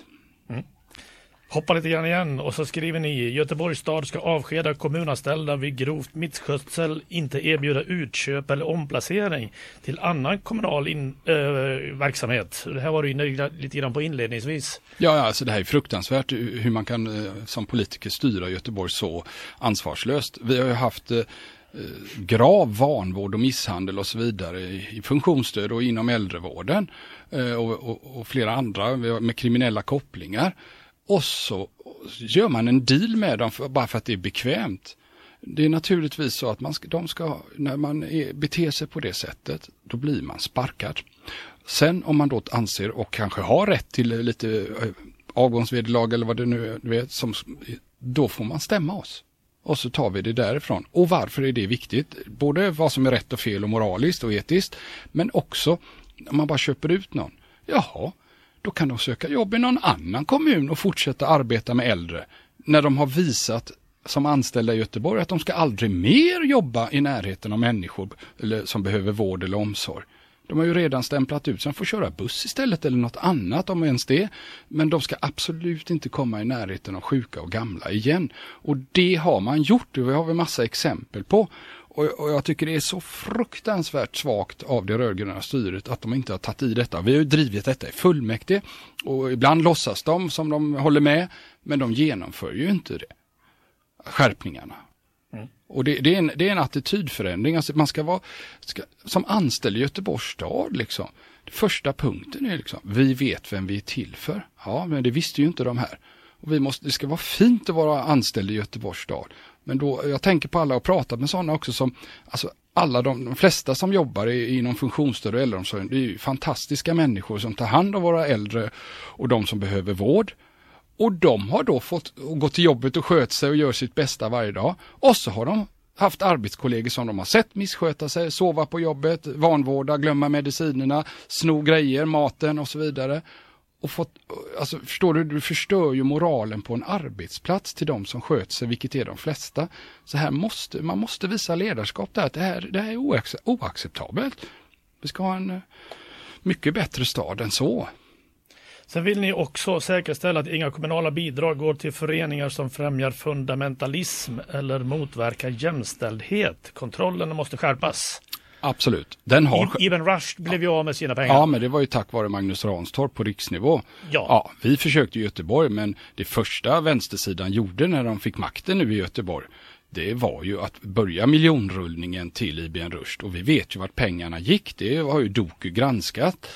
Hoppa lite grann igen och så skriver ni: Göteborgs stad ska avskeda kommunanställda vid grovt misskötsel, inte erbjuda utköp eller omplacering till annan kommunal verksamhet. Det här var ju lite grann på inledningsvis. Ja, alltså det här är fruktansvärt hur man kan som politiker styra Göteborg så ansvarslöst. Vi har ju haft grav vanvård och misshandel och så vidare i funktionsstöd och inom äldrevården och flera andra med kriminella kopplingar. Och så gör man en deal med dem bara för att det är bekvämt. Det är naturligtvis så att när man beter sig på det sättet, då blir man sparkad. Sen om man då anser och kanske har rätt till lite avgångsvederlag eller vad det nu är, då får man stämma oss. Och så tar vi det därifrån. Och varför är det viktigt? Både vad som är rätt och fel och moraliskt och etiskt, men också om man bara köper ut någon. Jaha. Då kan de söka jobb i någon annan kommun och fortsätta arbeta med äldre. När de har visat som anställda i Göteborg att de ska aldrig mer jobba i närheten av människor som behöver vård eller omsorg. De har ju redan stämplat ut så de får köra buss istället eller något annat om ens det. Men de ska absolut inte komma i närheten av sjuka och gamla igen. Och det har man gjort och vi har massa exempel på. Och jag tycker det är så fruktansvärt svagt av det rödgröna styret att de inte har tagit i detta. Vi har ju drivit detta i fullmäktige och ibland låtsas de som de håller med, men de genomför ju inte det. Skärpningarna. Och det är en attitydförändring. Alltså man ska som anställd i Göteborgs stad liksom. Första punkten är liksom, vi vet vem vi är till för. Ja, men det visste ju inte de här. Och det ska vara fint att vara anställd i Göteborgs stad. Men då, jag tänker på alla och pratar med sådana också som, alltså alla de flesta som jobbar inom funktionsstöd och äldreomsorg, det är ju fantastiska människor som tar hand om våra äldre och de som behöver vård. Och de har då fått gå till jobbet och sköta sig och göra sitt bästa varje dag. Och så har de haft arbetskollegor som de har sett missköta sig, sova på jobbet, vanvårda, glömma medicinerna, sno grejer, maten och så vidare. Och alltså förstår du förstör ju moralen på en arbetsplats till de som sköter sig, vilket är de flesta. Så här man måste visa ledarskap där, att det här är oacceptabelt. Vi ska ha en mycket bättre stad än så. Sen vill ni också säkerställa att inga kommunala bidrag går till föreningar som främjar fundamentalism eller motverkar jämställdhet. Kontrollen måste skärpas. Absolut. Ibn Rushd blev ju av med sina pengar. Ja, men det var ju tack vare Magnus Ranstorp på riksnivå. Ja, vi försökte i Göteborg, men det första vänstersidan gjorde när de fick makten nu i Göteborg, det var ju att börja miljonrullningen till Ibn Rushd. Och vi vet ju vart pengarna gick. Det har ju Doku granskat.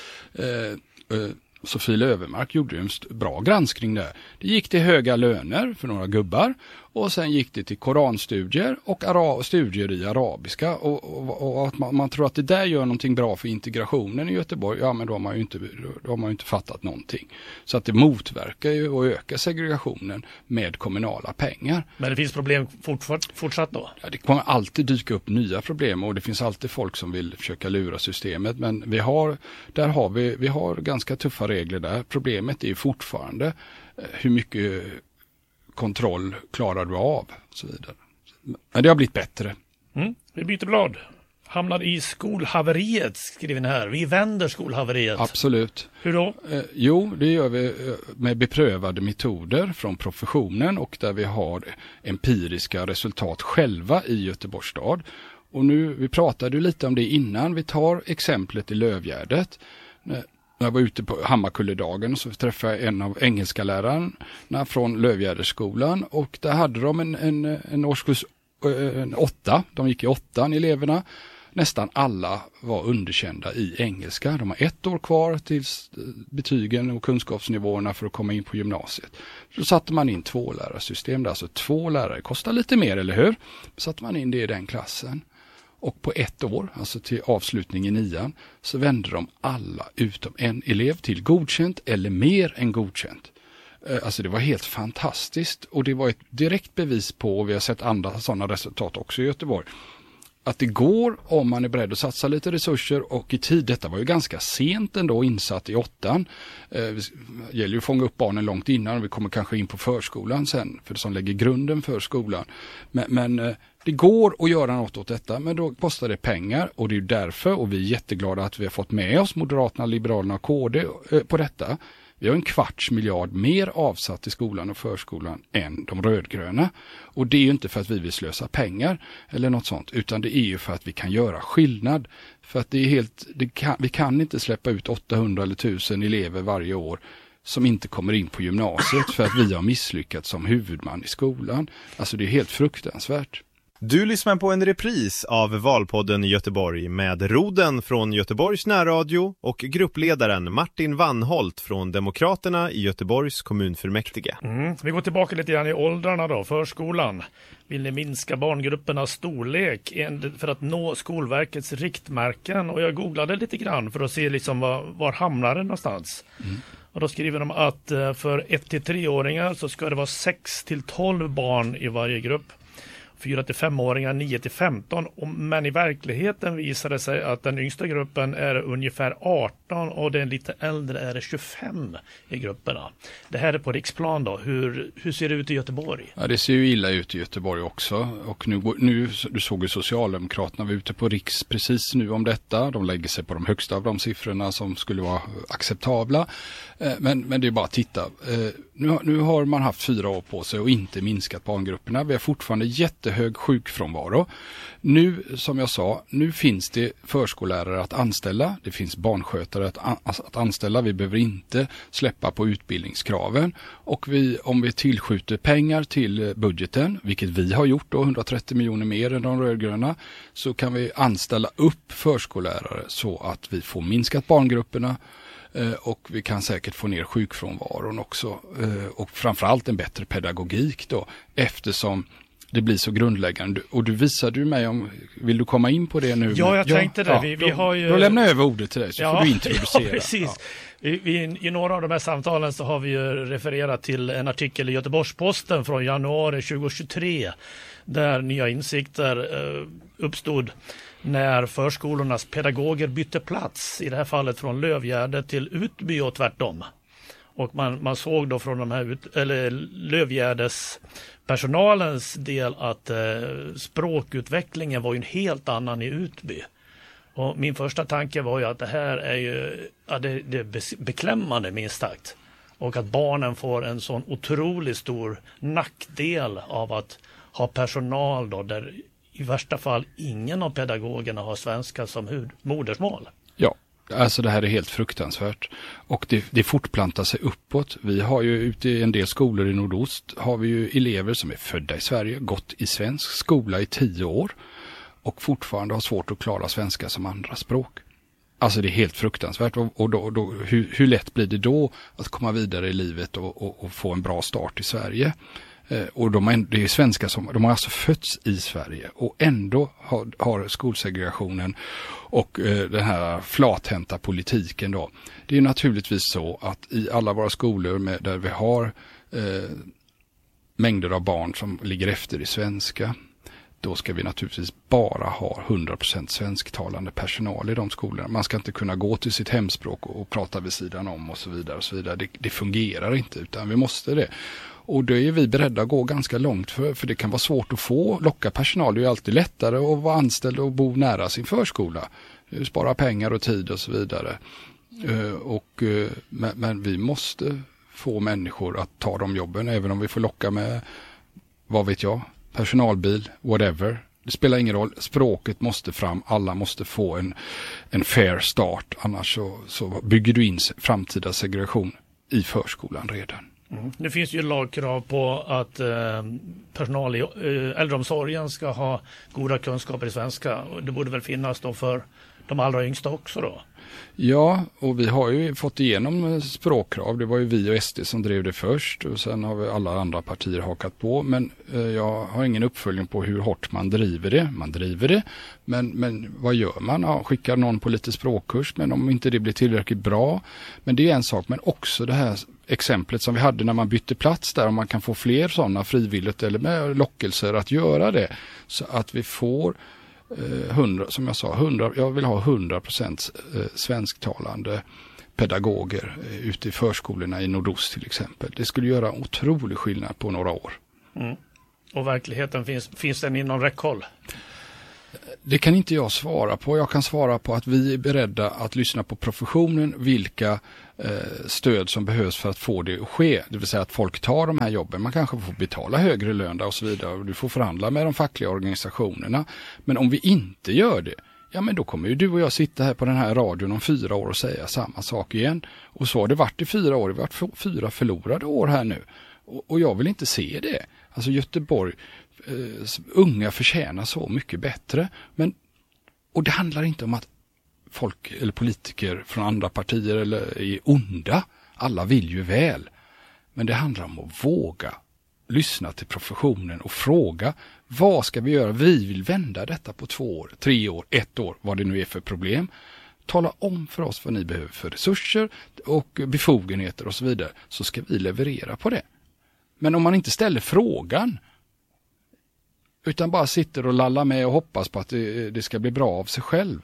Sofie Löfvenmark gjorde en bra granskning där. Det gick till höga löner för några gubbar och sen gick det till koranstudier och studier i arabiska och att man tror att det där gör någonting bra för integrationen i Göteborg, ja men då har man ju inte fattat någonting. Så att det motverkar ju och ökar segregationen med kommunala pengar. Men det finns problem fortsatt då? Ja, det kommer alltid dyka upp nya problem och det finns alltid folk som vill försöka lura systemet, men vi har ganska tuffa regler där. Problemet är ju fortfarande hur mycket kontroll klarar du av och så vidare. Men det har blivit bättre. Vi byter blad. Hamnar i skolhaveriet, skriver ni här. Vi vänder skolhaveriet. Absolut. Hur då? Jo, det gör vi med beprövade metoder från professionen och där vi har empiriska resultat själva i Göteborgs stad. Och nu, vi pratade lite om det innan. Vi tar exemplet i Lövgärdet. När jag var ute på Hammarkulledagen så träffade jag en av engelskalärarna från Lövgärdeskolan och där hade de en årskurs 8. De gick i 8, eleverna. Nästan alla var underkända i engelska. De har 1 år kvar till betygen och kunskapsnivåerna för att komma in på gymnasiet. Så satte man in 2-lärarsystem där, alltså 2 lärare kostar lite mer, eller hur? Så satte man in det i den klassen. Och på ett år, alltså till avslutningen i 9, så vände de alla utom en elev till godkänt eller mer än godkänt. Alltså det var helt fantastiskt och det var ett direkt bevis på, och vi har sett andra sådana resultat också i Göteborg, att det går om man är beredd att satsa lite resurser och i tid. Detta var ju ganska sent ändå insatt i 8. Det gäller ju att fånga upp barnen långt innan. Vi kommer kanske in på förskolan sen, för det som lägger grunden för skolan. Men det går att göra något åt detta, men då kostar det pengar och det är därför, och vi är jätteglada att vi har fått med oss Moderaterna, Liberalerna och KD på detta. Vi har 250 miljoner mer avsatt i skolan och förskolan än de rödgröna. Och det är ju inte för att vi vill slösa pengar eller något sånt, utan det är ju för att vi kan göra skillnad. För att det är vi kan inte släppa ut 800 eller 1000 elever varje år som inte kommer in på gymnasiet för att vi har misslyckats som huvudman i skolan. Alltså det är helt fruktansvärt. Du lyssnar på en repris av Valpodden Göteborg med Roden från Göteborgs närradio och gruppledaren Martin Wannholt från Demokraterna i Göteborgs kommunfullmäktige. Vi går tillbaka lite grann i åldrarna då, förskolan. Vill ni minska barngruppernas storlek för att nå Skolverkets riktmärken? Och jag googlade lite grann för att se liksom var hamnar det någonstans. Och då skriver de att för 1-3-åringar så ska det vara 6-12 barn i varje grupp. 4-5-åringar, 9-15, men i verkligheten visar det sig att den yngsta gruppen är ungefär 18 och den lite äldre är 25 i grupperna. Det här är på riksplan då. Hur ser det ut i Göteborg? Ja, det ser ju illa ut i Göteborg också. Och nu du såg ju Socialdemokraterna var ute på riks precis nu om detta. De lägger sig på de högsta av de siffrorna som skulle vara acceptabla. Men det är bara att titta. Nu har man haft 4 år på sig och inte minskat barngrupperna. Vi har fortfarande jättehög sjukfrånvaro. Nu, som jag sa, nu finns det förskollärare att anställa. Det finns barnskötare att anställa. Vi behöver inte släppa på utbildningskraven. Och om vi tillskjuter pengar till budgeten, vilket vi har gjort då, 130 miljoner mer än de rödgröna, så kan vi anställa upp förskollärare så att vi får minskat barngrupperna. Och vi kan säkert få ner sjukfrånvaron också. Och framförallt en bättre pedagogik då, eftersom det blir så grundläggande. Och du visade ju mig vill du komma in på det nu? Ja, jag tänkte det. Vi har ju... Då lämnar jag över ordet till dig så får du introducera. Ja, precis. Ja. I några av de här samtalen så har vi ju refererat till en artikel i Göteborgs-Posten från januari 2023 där nya insikter uppstod när förskolornas pedagoger bytte plats, i det här fallet från Lövgärde till Utby och tvärtom. Och man såg då från de här Lövgärdes personalens del att språkutvecklingen var ju en helt annan i Utby. Och min första tanke var ju att det här är ju det är beklämmande minst sagt. Och att barnen får en sån otroligt stor nackdel av att ha personal då där i värsta fall ingen av pedagogerna har svenska som modersmål. Ja, alltså det här är helt fruktansvärt. Och det fortplantar sig uppåt. Vi har ju ute i en del skolor i nordost har vi ju elever som är födda i Sverige, gått i svensk skola i 10 år och fortfarande har svårt att klara svenska som andra språk. Alltså det är helt fruktansvärt och då, hur lätt blir det då att komma vidare i livet och få en bra start i Sverige? Och det är svenskar som de har alltså fötts i Sverige och ändå har skolsegregationen och den här flathänta politiken då. Det är naturligtvis så att i alla våra skolor där vi har mängder av barn som ligger efter i svenska, då ska vi naturligtvis bara ha 100% svensktalande personal i de skolorna. Man ska inte kunna gå till sitt hemspråk och prata vid sidan om och så vidare och så vidare. Det fungerar inte utan vi måste det. Och då är vi beredda att gå ganska långt för det kan vara svårt att locka personal. Det är ju alltid lättare att vara anställd och bo nära sin förskola. Spara pengar och tid och så vidare. Men vi måste få människor att ta de jobben även om vi får locka med, vad vet jag, personalbil, whatever. Det spelar ingen roll. Språket måste fram. Alla måste få en fair start. Annars så bygger du in framtida segregation i förskolan redan. Nu finns ju lagkrav på att personal i äldreomsorgen ska ha goda kunskaper i svenska. Det borde väl finnas då för de allra yngsta också då? Ja, och vi har ju fått igenom språkkrav. Det var ju vi och SD som drev det först och sen har vi alla andra partier hakat på. Men jag har ingen uppföljning på hur hårt man driver det. Man driver det, men vad gör man? Ja, skickar någon på lite språkkurs, men om inte det blir tillräckligt bra. Men det är en sak, men också det här exemplet som vi hade när man bytte plats där, om man kan få fler sådana frivilligt eller med lockelser att göra det. Så att vi får 100, som jag sa, 100, jag vill ha 100% svensktalande pedagoger ute i förskolorna i nordost till exempel. Det skulle göra otrolig skillnad på några år. Mm. Och verkligheten finns den inom räckhåll? Det kan inte jag svara på. Jag kan svara på att vi är beredda att lyssna på professionen, vilka stöd som behövs för att få det att ske. Det vill säga att folk tar de här jobben. Man kanske får betala högre lön och så vidare. Och du får förhandla med de fackliga organisationerna. Men om vi inte gör det, ja men då kommer ju du och jag sitta här på den här radion om 4 år och säga samma sak igen. Och så har det varit i 4 år. Det har varit 4 förlorade år här nu. Och jag vill inte se det. Alltså Göteborg, unga förtjänar så mycket bättre. Och det handlar inte om att folk eller politiker från andra partier eller är onda. Alla vill ju väl. Men det handlar om att våga lyssna till professionen och fråga, vad ska vi göra? Vi vill vända detta på 2 år, 3 år, 1 år, vad det nu är för problem. Tala om för oss vad ni behöver för resurser och befogenheter och så vidare, så ska vi leverera på det. Men om man inte ställer frågan utan bara sitter och lallar med och hoppas på att det ska bli bra av sig själv,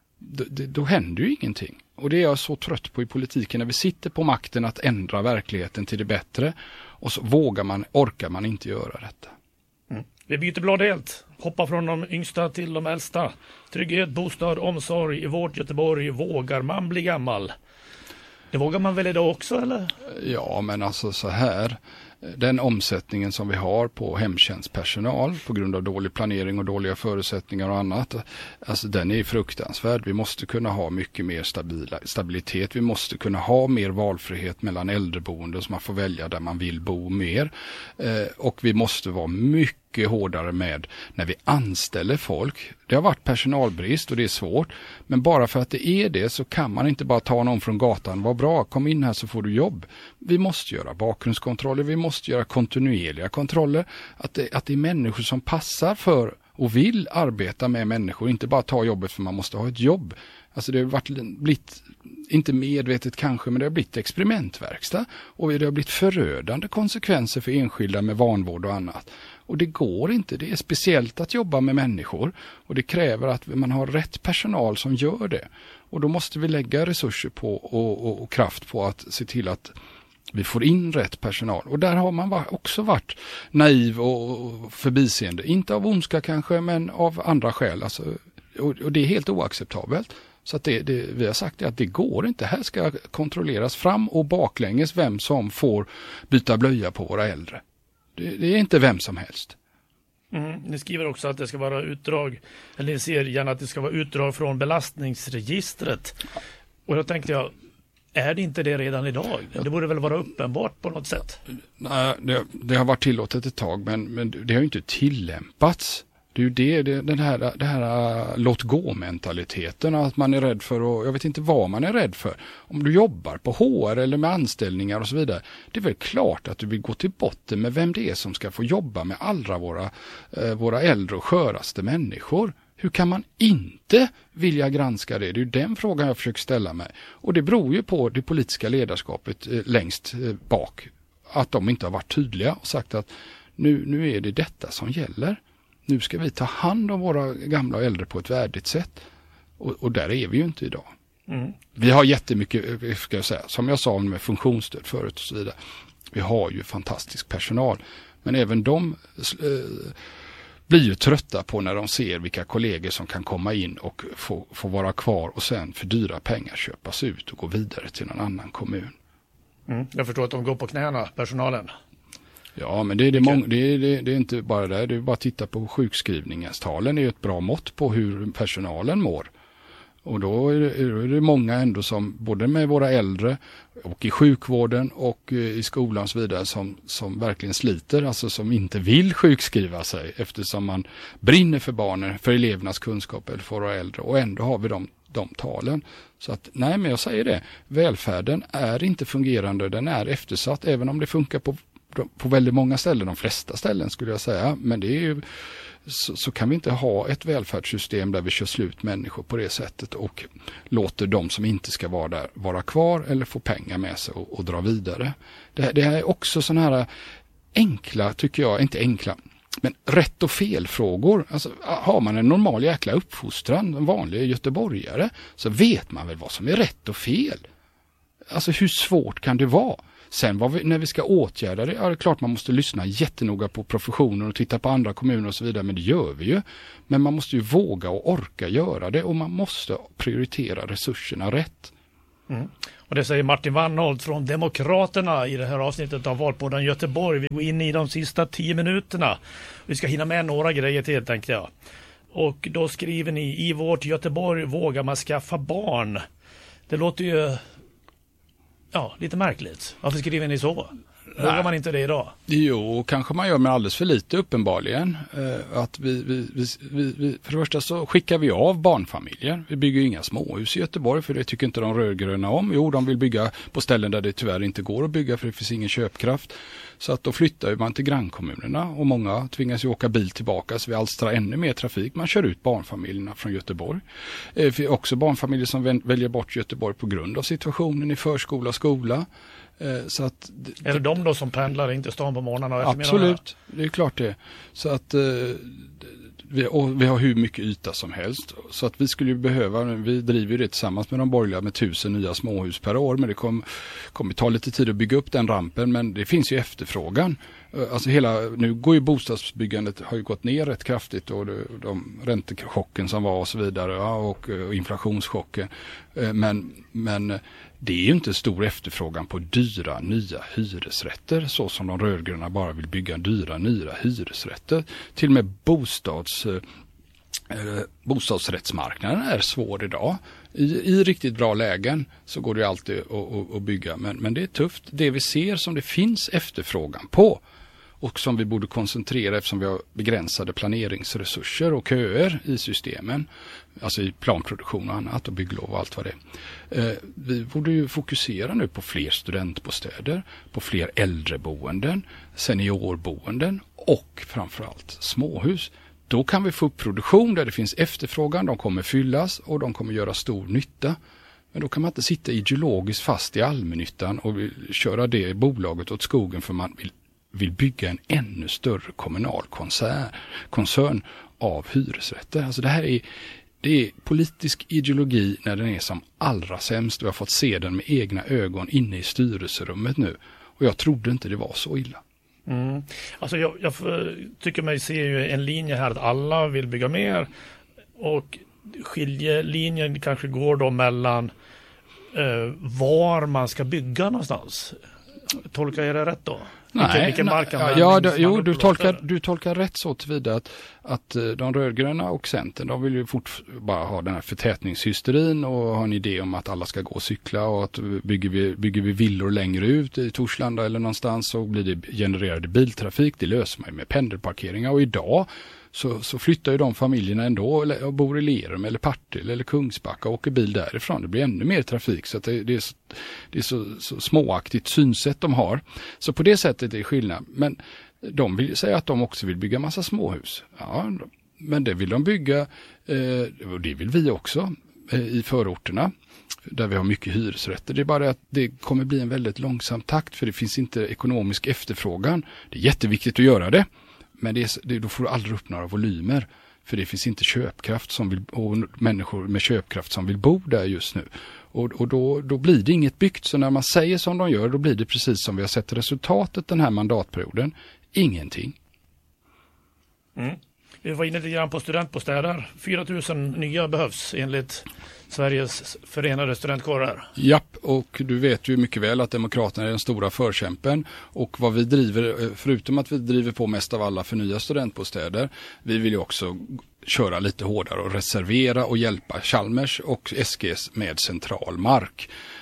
då händer ju ingenting. Och det är jag så trött på i politiken, när vi sitter på makten att ändra verkligheten till det bättre och så orkar man inte göra detta. Mm. Vi byter blad helt. Hoppa från de yngsta till de äldsta. Trygghet, bostad, omsorg i vårt Göteborg. Vågar man bli gammal? Det vågar man väl idag också, eller? Ja, men alltså så här. Den omsättningen som vi har på hemtjänstpersonal på grund av dålig planering och dåliga förutsättningar och annat, alltså den är fruktansvärd. Vi måste kunna ha mycket mer stabilitet. Vi måste kunna ha mer valfrihet mellan äldreboenden så man får välja där man vill bo mer. Och vi måste vara mycket hårdare med när vi anställer folk. Det har varit personalbrist och det är svårt. Men bara för att det är det så kan man inte bara ta någon från gatan. Vad bra, kom in här så får du jobb. Vi måste göra bakgrundskontroller. Vi måste göra kontinuerliga kontroller. Att det är människor som passar för och vill arbeta med människor. Inte bara ta jobbet för man måste ha ett jobb. Alltså det har blivit, inte medvetet kanske, men det har blivit experimentverkstad. Och det har blivit förödande konsekvenser för enskilda med vanvård och annat. Och det går inte. Det är speciellt att jobba med människor. Och det kräver att man har rätt personal som gör det. Och då måste vi lägga resurser på och kraft på att se till att vi får in rätt personal. Och där har man också varit naiv och förbiseende. Inte av ondska kanske, men av andra skäl. Alltså, och det är helt oacceptabelt. Så att vi har sagt att det går inte. Här ska kontrolleras fram och baklänges vem som får byta blöja på våra äldre. Det är inte vem som helst. Ni skriver också att det ska vara utdrag, eller ni ser gärna att det ska vara utdrag från belastningsregistret. Och då tänkte jag, är det inte det redan idag? Det borde väl vara uppenbart på något sätt? Nej, det har varit tillåtet ett tag, men det har ju inte tillämpats. Det är ju det här låt gå-mentaliteten, att man är rädd för, och jag vet inte vad man är rädd för. Om du jobbar på HR eller med anställningar och så vidare, det är väl klart att du vill gå till botten med vem det är som ska få jobba med alla våra äldre och sköraste människor. Hur kan man inte vilja granska det? Det är ju den frågan jag försöker ställa mig. Och det beror ju på det politiska ledarskapet längst bak. Att de inte har varit tydliga och sagt att nu är det detta som gäller. Nu ska vi ta hand om våra gamla och äldre på ett värdigt sätt. Och där är vi ju inte idag. Mm. Vi har jättemycket, ska jag säga, som jag sa med funktionsstöd förut och så vidare. Vi har ju fantastisk personal. Men även de blir ju trötta på när de ser vilka kollegor som kan komma in och få vara kvar och sen för dyra pengar köpas ut och gå vidare till någon annan kommun. Mm. Jag förstår att de går på knäna, personalen. Ja, men det är inte bara det. Det är bara att titta på sjukskrivningstalen. Det är ett bra mått på hur personalen mår. Och då är det många ändå som, både med våra äldre och i sjukvården och i skolan och så vidare, som verkligen sliter, alltså som inte vill sjukskriva sig eftersom man brinner för barnen, för elevernas kunskap eller för våra äldre. Och ändå har vi de de talen. Så att, nej, men jag säger det, välfärden är inte fungerande, den är eftersatt, även om det funkar på väldigt många ställen, de flesta ställen skulle jag säga, men det är ju så kan vi inte ha ett välfärdssystem där vi kör slut människor på det sättet och låter de som inte ska vara där vara kvar eller få pengar med sig och dra vidare. Det här är också sådana här enkla, tycker jag, inte enkla, men rätt och fel-frågor. Alltså, har man en normal jäkla uppfostran, en vanlig göteborgare, så vet man väl vad som är rätt och fel. Alltså hur svårt kan det vara? Sen när vi ska åtgärda det, ja, det är klart man måste lyssna jättenoga på professionen och titta på andra kommuner och så vidare, men det gör vi ju. Men man måste ju våga och orka göra det och man måste prioritera resurserna rätt. Mm. Och det säger Martin Wannholt från Demokraterna i det här avsnittet av Valpodden Göteborg. Vi går in i de sista 10 minuterna. Vi ska hinna med några grejer till, tänkte jag. Och då skriver ni, i vårt Göteborg vågar man skaffa barn. Det låter ju lite märkligt. Varför skriver ni så? Vågar man inte det idag? Jo, kanske man gör med alldeles för lite uppenbarligen. Att vi för det första så skickar vi av barnfamiljer. Vi bygger inga småhus i Göteborg för det tycker inte de rödgröna om. Jo, de vill bygga på ställen där det tyvärr inte går att bygga för det finns ingen köpkraft. Så att då flyttar man till grannkommunerna och många tvingas ju åka bil tillbaka så vi alstrar ännu mer trafik. Man kör ut barnfamiljerna från Göteborg. Det finns också barnfamiljer som väljer bort Göteborg på grund av situationen i förskola och skola. Så att, är det de då som pendlar in till stan på morgnarna och eftermiddagarna? Absolut, det är klart det. Så att vi har hur mycket yta som helst. Så att vi skulle behöva, vi driver det tillsammans med de borgerliga med 1000 nya småhus per år. Men det kommer ta lite tid att bygga upp den rampen. Men det finns ju efterfrågan. Alltså nu går ju bostadsbyggandet har ju gått ner rätt kraftigt och de räntechocken som var och så vidare och inflationschocken. Men det är ju inte stor efterfrågan på dyra nya hyresrätter så som de rödgröna bara vill bygga dyra nya hyresrätter. Till och med bostadsrättsmarknaden är svår idag. I riktigt bra lägen så går det alltid att bygga men det är tufft. Det vi ser som det finns efterfrågan på och som vi borde koncentrera eftersom vi har begränsade planeringsresurser och köer i systemen, alltså i planproduktion och annat och bygglov och allt vad det är. Vi borde ju fokusera nu på fler studentbostäder, på fler äldreboenden, seniorboenden och framförallt småhus. Då kan vi få upp produktion där det finns efterfrågan, de kommer fyllas och de kommer göra stor nytta. Men då kan man inte sitta ideologiskt fast i allmännyttan och köra det bolaget åt skogen för man vill bygga en ännu större kommunal koncern av hyresrätter. Alltså det är politisk ideologi när den är som allra sämst. Vi har fått se den med egna ögon inne i styrelserummet nu. Och jag trodde inte det var så illa. Mm. Alltså jag tycker mig se ju en linje här att alla vill bygga mer och skiljelinjen kanske går då mellan var man ska bygga någonstans. Tolkar jag det rätt då? Vilken du tolkar rätt så tillvida att de rödgröna och Centern de vill ju bara ha den här förtätningshysterin och ha en idé om att alla ska gå och cykla och att bygger vi villor längre ut i Torslanda eller någonstans så blir det genererade biltrafik. Det löser man med pendelparkeringar och idag så flyttar ju de familjerna ändå och bor i Lerum eller Partille eller Kungsbacka och åker bil därifrån. Det blir ännu mer trafik så att det är så småaktigt synsätt de har. Så på det sättet är det skillnad. Men de vill säga att de också vill bygga massa småhus. Ja, men det vill de bygga och det vill vi också i förorterna där vi har mycket hyresrätter. Det är bara att det kommer bli en väldigt långsam takt för det finns inte ekonomisk efterfrågan. Det är jätteviktigt att göra det. Men då får du aldrig upp några volymer. För det finns inte köpkraft och människor med köpkraft som vill bo där just nu. Och då blir det inget byggt. Så när man säger som de gör, då blir det precis som vi har sett resultatet den här mandatperioden. Ingenting. Mm. Vi var inne lite grann på studentbostäder. 4 000 nya behövs enligt Sveriges förenade studentkårer. Japp, och du vet ju mycket väl att Demokraterna är den stora förkämpen och vad vi driver, förutom att vi driver på mest av alla för nya studentbostäder, vi vill ju också köra lite hårdare och reservera och hjälpa Chalmers och SGS med central mark.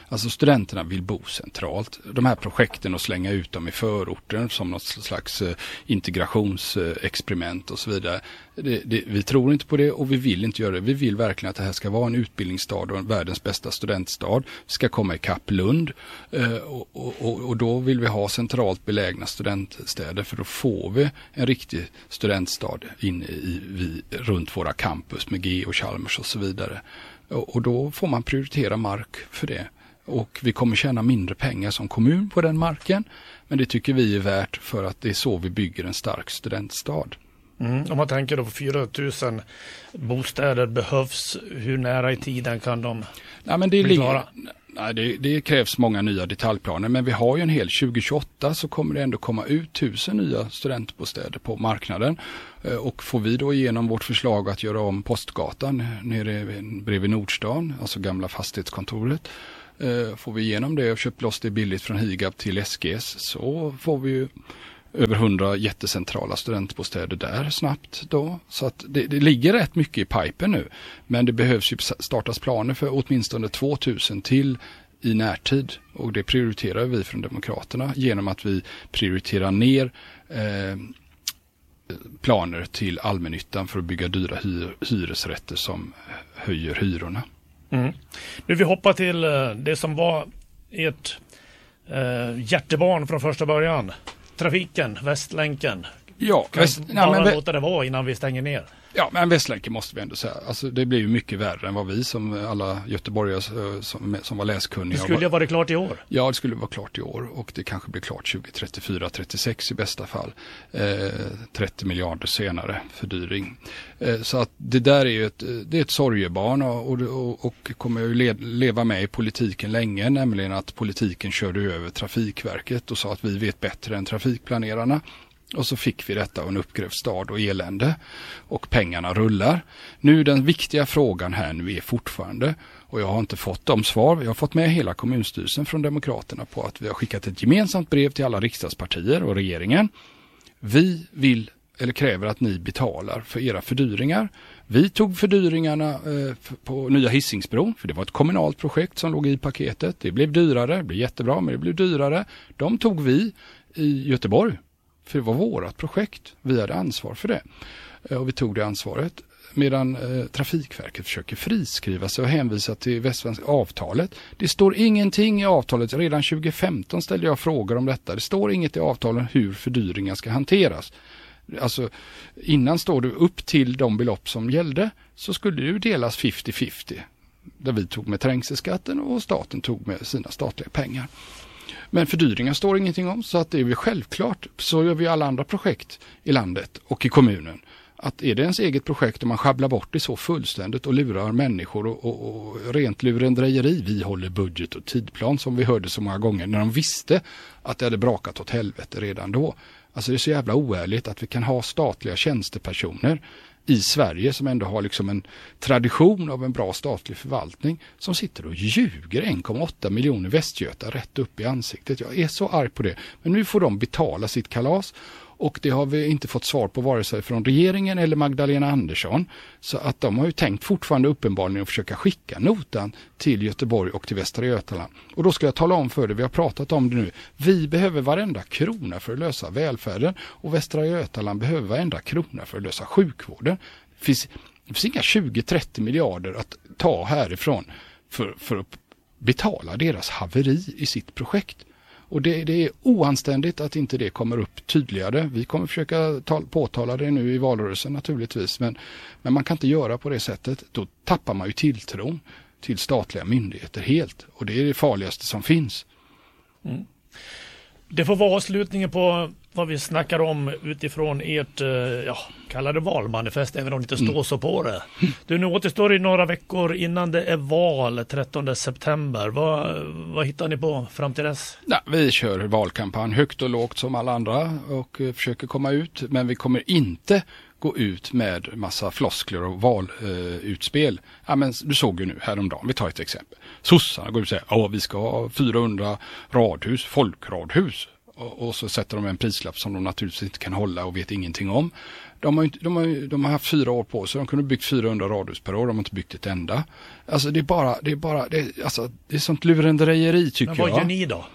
Alltså studenterna vill bo centralt. De här projekten och slänga ut dem i förorten som något slags integrationsexperiment och så vidare. Vi tror inte på det och vi vill inte göra det. Vi vill verkligen att det här ska vara en utbildningsstad och världens bästa studentstad. Vi ska komma i kapp Lund och då vill vi ha centralt belägna studentstäder, för då får vi en riktig studentstad inne runt våra campus med G och Chalmers och så vidare. Och då får man prioritera mark för det. Och vi kommer tjäna mindre pengar som kommun på den marken, men det tycker vi är värt för att det är så vi bygger en stark studentstad. Om man tänker då på 4 000 bostäder behövs, hur nära i tiden kan de bli klara? Det krävs många nya detaljplaner, men vi har ju en hel 2028 så kommer det ändå komma ut 1000 nya studentbostäder på marknaden. Och får vi då igenom vårt förslag att göra om Postgatan nere bredvid Nordstan, alltså gamla fastighetskontoret, får vi igenom det och köpt loss det billigt från Higab till SGS, så får vi ju över 100 jättecentrala studentbostäder där snabbt då. Så att det ligger rätt mycket i pipen nu. Men det behövs ju startas planer för åtminstone 2000 till i närtid. Och det prioriterar vi från Demokraterna genom att vi prioriterar ner planer till allmännyttan för att bygga dyra hyresrätter som höjer hyrorna. Nu vi hoppar till det som var ert hjärtebarn från första början. Trafiken, Västlänken. Ja, låta det vara innan vi stänger ner. Ja, men Västlänken måste vi ändå säga. Alltså, det blir ju mycket värre än vad vi som alla göteborgare som var läskunniga. Det skulle ju vara klart i år. Ja, det skulle vara klart i år och det kanske blir klart 2034, 36 i bästa fall. 30 miljarder senare fördyring. Så att det där är ju ett sorgebarn och kommer ju leva med i politiken länge, nämligen att politiken körde över Trafikverket och sa att vi vet bättre än trafikplanerarna. Och så fick vi detta och en uppgrävd stad och elände. Och pengarna rullar. Nu den viktiga frågan här nu är fortfarande, och jag har inte fått de svar. Jag har fått med hela kommunstyrelsen från Demokraterna på att vi har skickat ett gemensamt brev till alla riksdagspartier och regeringen. Vi vill eller kräver att ni betalar för era fördyringar. Vi tog fördyringarna på nya Hisingsbron, för det var ett kommunalt projekt som låg i paketet. Det blev dyrare, det blev jättebra, men det blev dyrare. De tog vi i Göteborg. För det var vårat projekt. Vi hade ansvar för det. Och vi tog det ansvaret. Medan Trafikverket försöker friskriva sig och hänvisa till västsvenska avtalet. Det står ingenting i avtalet. Redan 2015 ställde jag frågor om detta. Det står inget i avtalen hur fördyringar ska hanteras. Alltså innan står det upp till de belopp som gällde, så skulle det ju delas 50-50. Där vi tog med trängselskatten och staten tog med sina statliga pengar. Men fördyringar står ingenting om, så att det är väl självklart. Så gör vi alla andra projekt i landet och i kommunen. Att är det ens eget projekt och man schabblar bort det så fullständigt och lurar människor och rent lurendrejeri. Vi håller budget och tidplan som vi hörde så många gånger när de visste att det hade brakat åt helvete redan då. Alltså det är så jävla oärligt att vi kan ha statliga tjänstepersoner i Sverige som ändå har liksom en tradition av en bra statlig förvaltning som sitter och ljuger 1,8 miljoner västgötar rätt upp i ansiktet. Jag är så arg på det. Men nu får de betala sitt kalas och det har vi inte fått svar på vare sig från regeringen eller Magdalena Andersson. Så att de har ju tänkt fortfarande uppenbarligen att försöka skicka notan till Göteborg och till Västra Götaland. Och då ska jag tala om för det, vi har pratat om det nu. Vi behöver varenda krona för att lösa välfärden och Västra Götaland behöver varenda krona för att lösa sjukvården. Det finns inga 20-30 miljarder att ta härifrån för att betala deras haveri i sitt projekt. Och det är oanständigt att inte det kommer upp tydligare. Vi kommer försöka påtala det nu i valrörelsen naturligtvis. Men man kan inte göra på det sättet. Då tappar man ju tilltron till statliga myndigheter helt. Och det är det farligaste som finns. Mm. Det får vara avslutningen på vad vi snackar om utifrån ert, kallade valmanifest, även om det inte står så på det. Du, nu återstår det några veckor innan det är val 13 september. Vad hittar ni på fram till dess? Ja, vi kör valkampanj högt och lågt som alla andra och försöker komma ut. Men vi kommer inte gå ut med massa floskler och valutspel. Ja, men du såg ju nu häromdagen, vi tar ett exempel. Sossarna går ut och säger vi ska ha 400 radhus, folkradhus. Och så sätter de en prislapp som de naturligtvis inte kan hålla och vet ingenting om. De har haft 4 år på sig. De kunde byggt 400 radhus per år. De har inte byggt ett enda. Alltså det är sånt lurendrejeri tycker jag. Men vad gör ni då?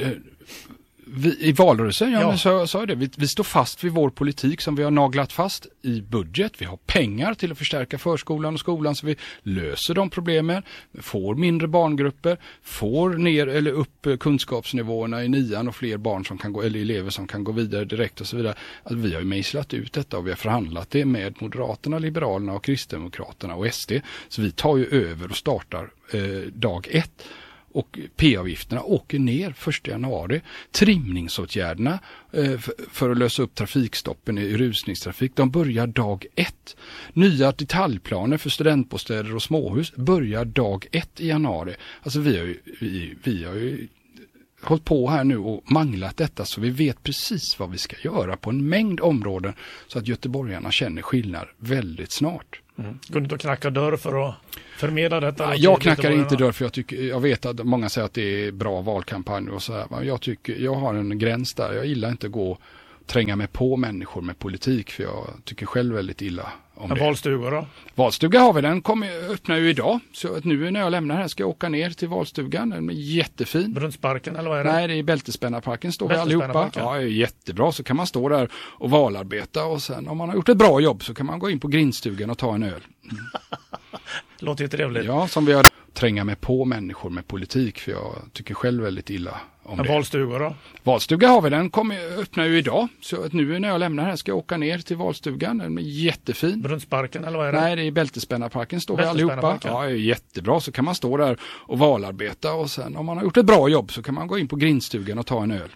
I valrörelsen, men så sa det. Vi står fast vid vår politik som vi har naglat fast i budget. Vi har pengar till att förstärka förskolan och skolan så vi löser de problemen. Får mindre barngrupper, får ner eller upp kunskapsnivåerna i 9:an och fler barn som kan gå, eller elever som kan gå vidare direkt och så vidare. Alltså, vi har ju mejslat ut detta och vi har förhandlat det med Moderaterna, Liberalerna och Kristdemokraterna och SD. Så vi tar ju över och startar dag 1. Och P-avgifterna åker ner 1 januari. Trimningsåtgärderna för att lösa upp trafikstoppen i rusningstrafik, de börjar dag 1. Nya detaljplaner för studentbostäder och småhus börjar dag 1 i januari. Alltså vi har ju hållit på här nu och manglat detta så vi vet precis vad vi ska göra på en mängd områden så att göteborgarna känner skillnad väldigt snart. Går du inte att knacka dörr för att förmedla detta? Jag knackar inte dörr för jag vet att många säger att det är bra valkampanj och så här. Jag har en gräns där. Jag gillar inte att gå och tränga mig på människor med politik för jag tycker själv väldigt illa om det. Valstuga då? Valstuga har vi, den öppnar ju idag. Så att nu när jag lämnar här ska jag åka ner till valstugan. Den är jättefin. Brunnsparken eller vad är det? Nej, det är Bältespännarparken står vi allihopa. Ja, det är jättebra. Så kan man stå där och valarbeta och sen om man har gjort ett bra jobb så kan man gå in på grindstugan och ta en öl. Låter ju trevligt. Ja, som vi har tränga mig på människor med politik för jag tycker själv väldigt illa om det. Valstuga då? Valstuga har vi, den öppnar ju idag. Så att nu när jag lämnar här ska jag åka ner till valstugan. Den är jättefin. Brunnsparken eller vad är det? Nej, det är Bältespännarparken står vi allihopa. Ja, det är jättebra. Så kan man stå där och valarbeta och sen om man har gjort ett bra jobb så kan man gå in på grindstugan och ta en öl.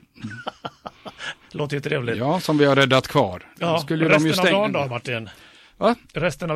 Låter ju trevligt. Ja, som vi har räddat kvar. Ja, resten av dagen då, Martin? Va? Resten av